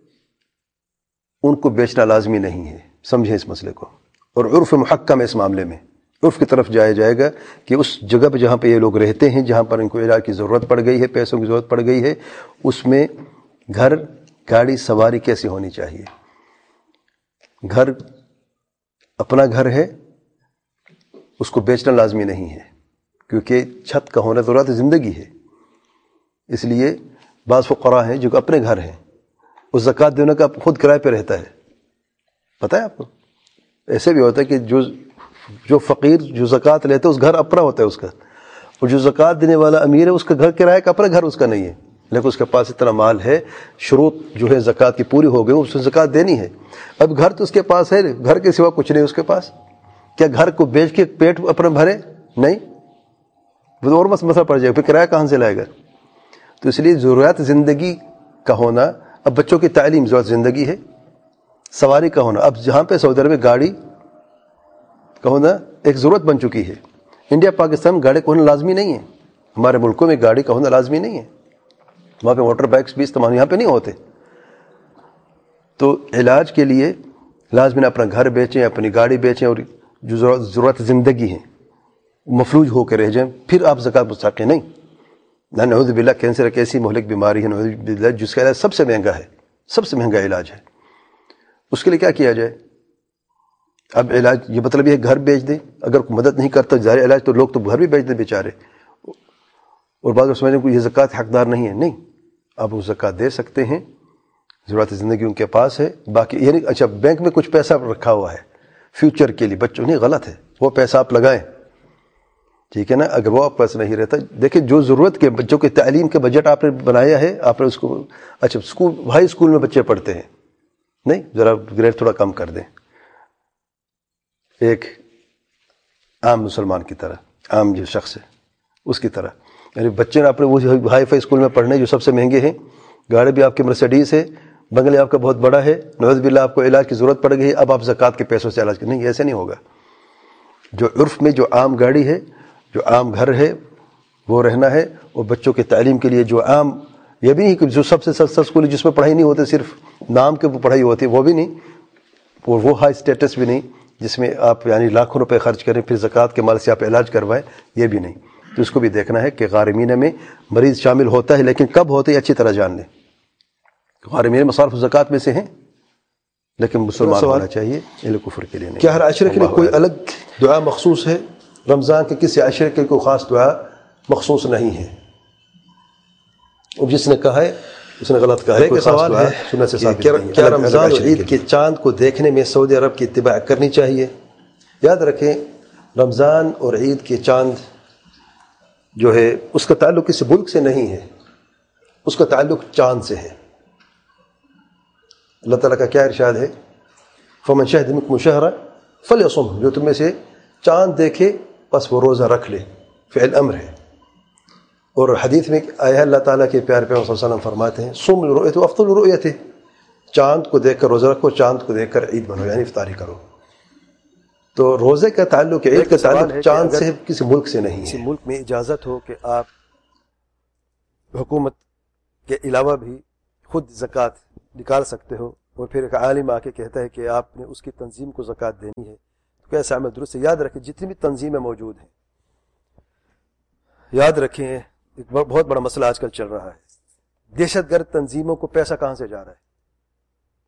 ان کو بیچنا لازمی نہیں ہے، سمجھیں اس مسئلے کو. اور عرف محکم ہے اس معاملے میں، عرف کی طرف جایا جائے گا کہ اس جگہ پہ جہاں پہ یہ لوگ رہتے ہیں، جہاں پر ان کو علاج کی ضرورت پڑ گئی ہے، پیسوں کی ضرورت پڑ گئی ہے، اس میں گھر، گاڑی، سواری کیسی ہونی چاہیے. گھر اپنا گھر ہے، اس کو بیچنا لازمی نہیں ہے، کیونکہ چھت کا ہونا ضرورت زندگی ہے. اس لیے بعض فقراء ہیں جو کہ اپنے گھر ہیں، اس زکوٰۃ دینے کا خود کرائے پہ رہتا ہے. پتہ ہے آپ کو ایسے بھی ہوتا ہے کہ جو جو فقیر جو زکوٰۃ لیتے اس گھر اپنا ہوتا ہے اس کا، اور جو زکوٰۃ دینے والا امیر ہے اس کا گھر کرائے کا اپنا گھر اس کا نہیں ہے، لیکن اس کے پاس اتنا مال ہے، شروط جو ہے زکوٰۃ کی پوری ہو گئی، اس کو زکوٰۃ دینی ہے. اب گھر تو اس کے پاس ہے، گھر کے سوا کچھ نہیں اس کے پاس، کیا گھر کو بیچ کے پیٹ اپنا بھرے؟ نہیں، وہ اور مسئلہ پڑ جائے گا، پھر کرایہ کہاں سے لائے گا؟ تو اس لیے ضروریات زندگی کا ہونا، اب بچوں کی تعلیم ضرورت زندگی ہے، سواری کا ہونا، اب جہاں پہ سعودی عرب میں گاڑی کا ہونا ایک ضرورت بن چکی ہے. انڈیا پاکستان گاڑی کا ہونا لازمی نہیں ہے، ہمارے ملکوں میں گاڑی کا ہونا لازمی نہیں ہے، وہاں پہ موٹر بائکس بھی استعمال یہاں پہ نہیں ہوتے. تو علاج کے لیے لازمی اپنا گھر بیچیں، اپنی گاڑی بیچیں، اور جو ضرورت زندگی ہیں مفلوج ہو کے رہ جائیں، پھر آپ زکوٰۃ مستحق نہیں. نعوذ باللہ کینسر ایک ایسی مہلک بیماری ہے نعوذ باللہ جس کا علاج سب سے مہنگا ہے، سب سے مہنگا علاج ہے. اس کے لیے کیا کیا جائے؟ اب علاج یہ مطلب یہ گھر بیچ دیں، اگر کوئی مدد نہیں کرتا ظاہر علاج تو لوگ تو گھر بھی بیچ دیں بیچارے، اور بعض لوگ سمجھیں کہ یہ زکوٰۃ حقدار نہیں ہے. نہیں، آپ وہ زکوٰۃ دے سکتے ہیں، ضرورت زندگی ان کے پاس ہے. باقی یعنی اچھا بینک میں کچھ پیسہ رکھا ہوا ہے فیوچر کے لیے بچوں، نہیں غلط ہے، وہ پیسہ آپ لگائیں، ٹھیک ہے نا. اگر وہ آپ پاس نہیں رہتا، دیکھیں جو ضرورت کے بچوں کے تعلیم کے بجٹ آپ نے بنایا ہے، آپ نے اس کو اچھا اسکول ہائی اسکول میں بچے پڑھتے ہیں، نہیں ذرا گریڈ تھوڑا کم کر دیں، ایک عام مسلمان کی طرح، عام جو شخص ہے اس کی طرح. یعنی بچے نے اپنے وہ ہائی فائی اسکول میں پڑھنے جو سب سے مہنگے ہیں، گاڑی بھی آپ کی مرسیڈیز ہے، بنگلے آپ کا بہت بڑا ہے، نعوذ باللہ آپ کو علاج کی ضرورت پڑ گئی ہے، اب آپ زکوٰۃ کے پیسوں سے علاج کریں. نہیں، ایسے نہیں ہوگا. جو عرف میں جو عام گاڑی ہے، جو عام گھر ہے وہ رہنا ہے، اور بچوں کی تعلیم کے لیے جو عام، یہ بھی نہیں کہ جو سب سے سستا اسکول ہے جس میں پڑھائی نہیں ہوتی، صرف نام کے پڑھائی ہوتی ہے، وہ بھی نہیں، اور وہ ہائی اسٹیٹس بھی نہیں جس میں آپ یعنی لاکھوں روپے خرچ کریں پھر زکوٰۃ کے مال سے آپ علاج کروائیں، یہ بھی نہیں. تو اس کو بھی دیکھنا ہے کہ غارمین میں مریض شامل ہوتا ہے، لیکن کب ہوتا ہے اچھی طرح جان لیں. غارمین مصارف زکوٰۃ میں سے ہیں، لیکن مسلمان ہونا چاہیے، اہل کفر کے لیے نہیں. کیا ہر عشرے کے لیے کوئی الگ دعا مخصوص ہے؟ رمضان کے کسی عشرے کے کوئی خاص دعا مخصوص نہیں ہے؟ اور جس نے کہا ہے اس نے غلط کہا ہے. ایک سوال ہے سنت سے ثابت نہیں ہے. کیا رمضان اور عید کے چاند کو دیکھنے میں سعودی عرب کی اتباع کرنی چاہیے؟ یاد رکھیں رمضان اور عید کے چاند جو ہے اس کا تعلق کسی ملک سے نہیں ہے، اس کا تعلق چاند سے ہے. اللہ تعالیٰ کا کیا ارشاد ہے؟ فمن شہد منکم الشہر فلیصمہ، جو تم میں سے چاند دیکھے بس وہ روزہ رکھ لے، فعل امر ہے. اور حدیث میں آیا ہے اللہ تعالیٰ کے پیارے پیغمبر صلی اللہ علیہ وسلم فرماتے ہیں صوم لرؤیتہ افطر لرؤیتہ، چاند کو دیکھ کر روزہ رکھو، چاند کو دیکھ کر عید مناؤ، یعنی افطاری کرو. تو روزے کا تعلق، عید کا تعلق چاند سے کسی ملک سے نہیں ہے. کسی ملک میں اجازت ہو کہ آپ حکومت کے علاوہ بھی خود زکوٰۃ نکال سکتے ہو، اور پھر ایک عالم آ کے کہتا ہے کہ آپ نے اس کی تنظیم کو زکوٰۃ دینی ہے، تو کیسا عمل درست ہے. یاد رکھیں جتنی بھی تنظیمیں موجود ہیں, یاد رکھیں ایک بہت بڑا مسئلہ آج کل چل رہا ہے, دہشت گرد تنظیموں کو پیسہ کہاں سے جا رہا ہے؟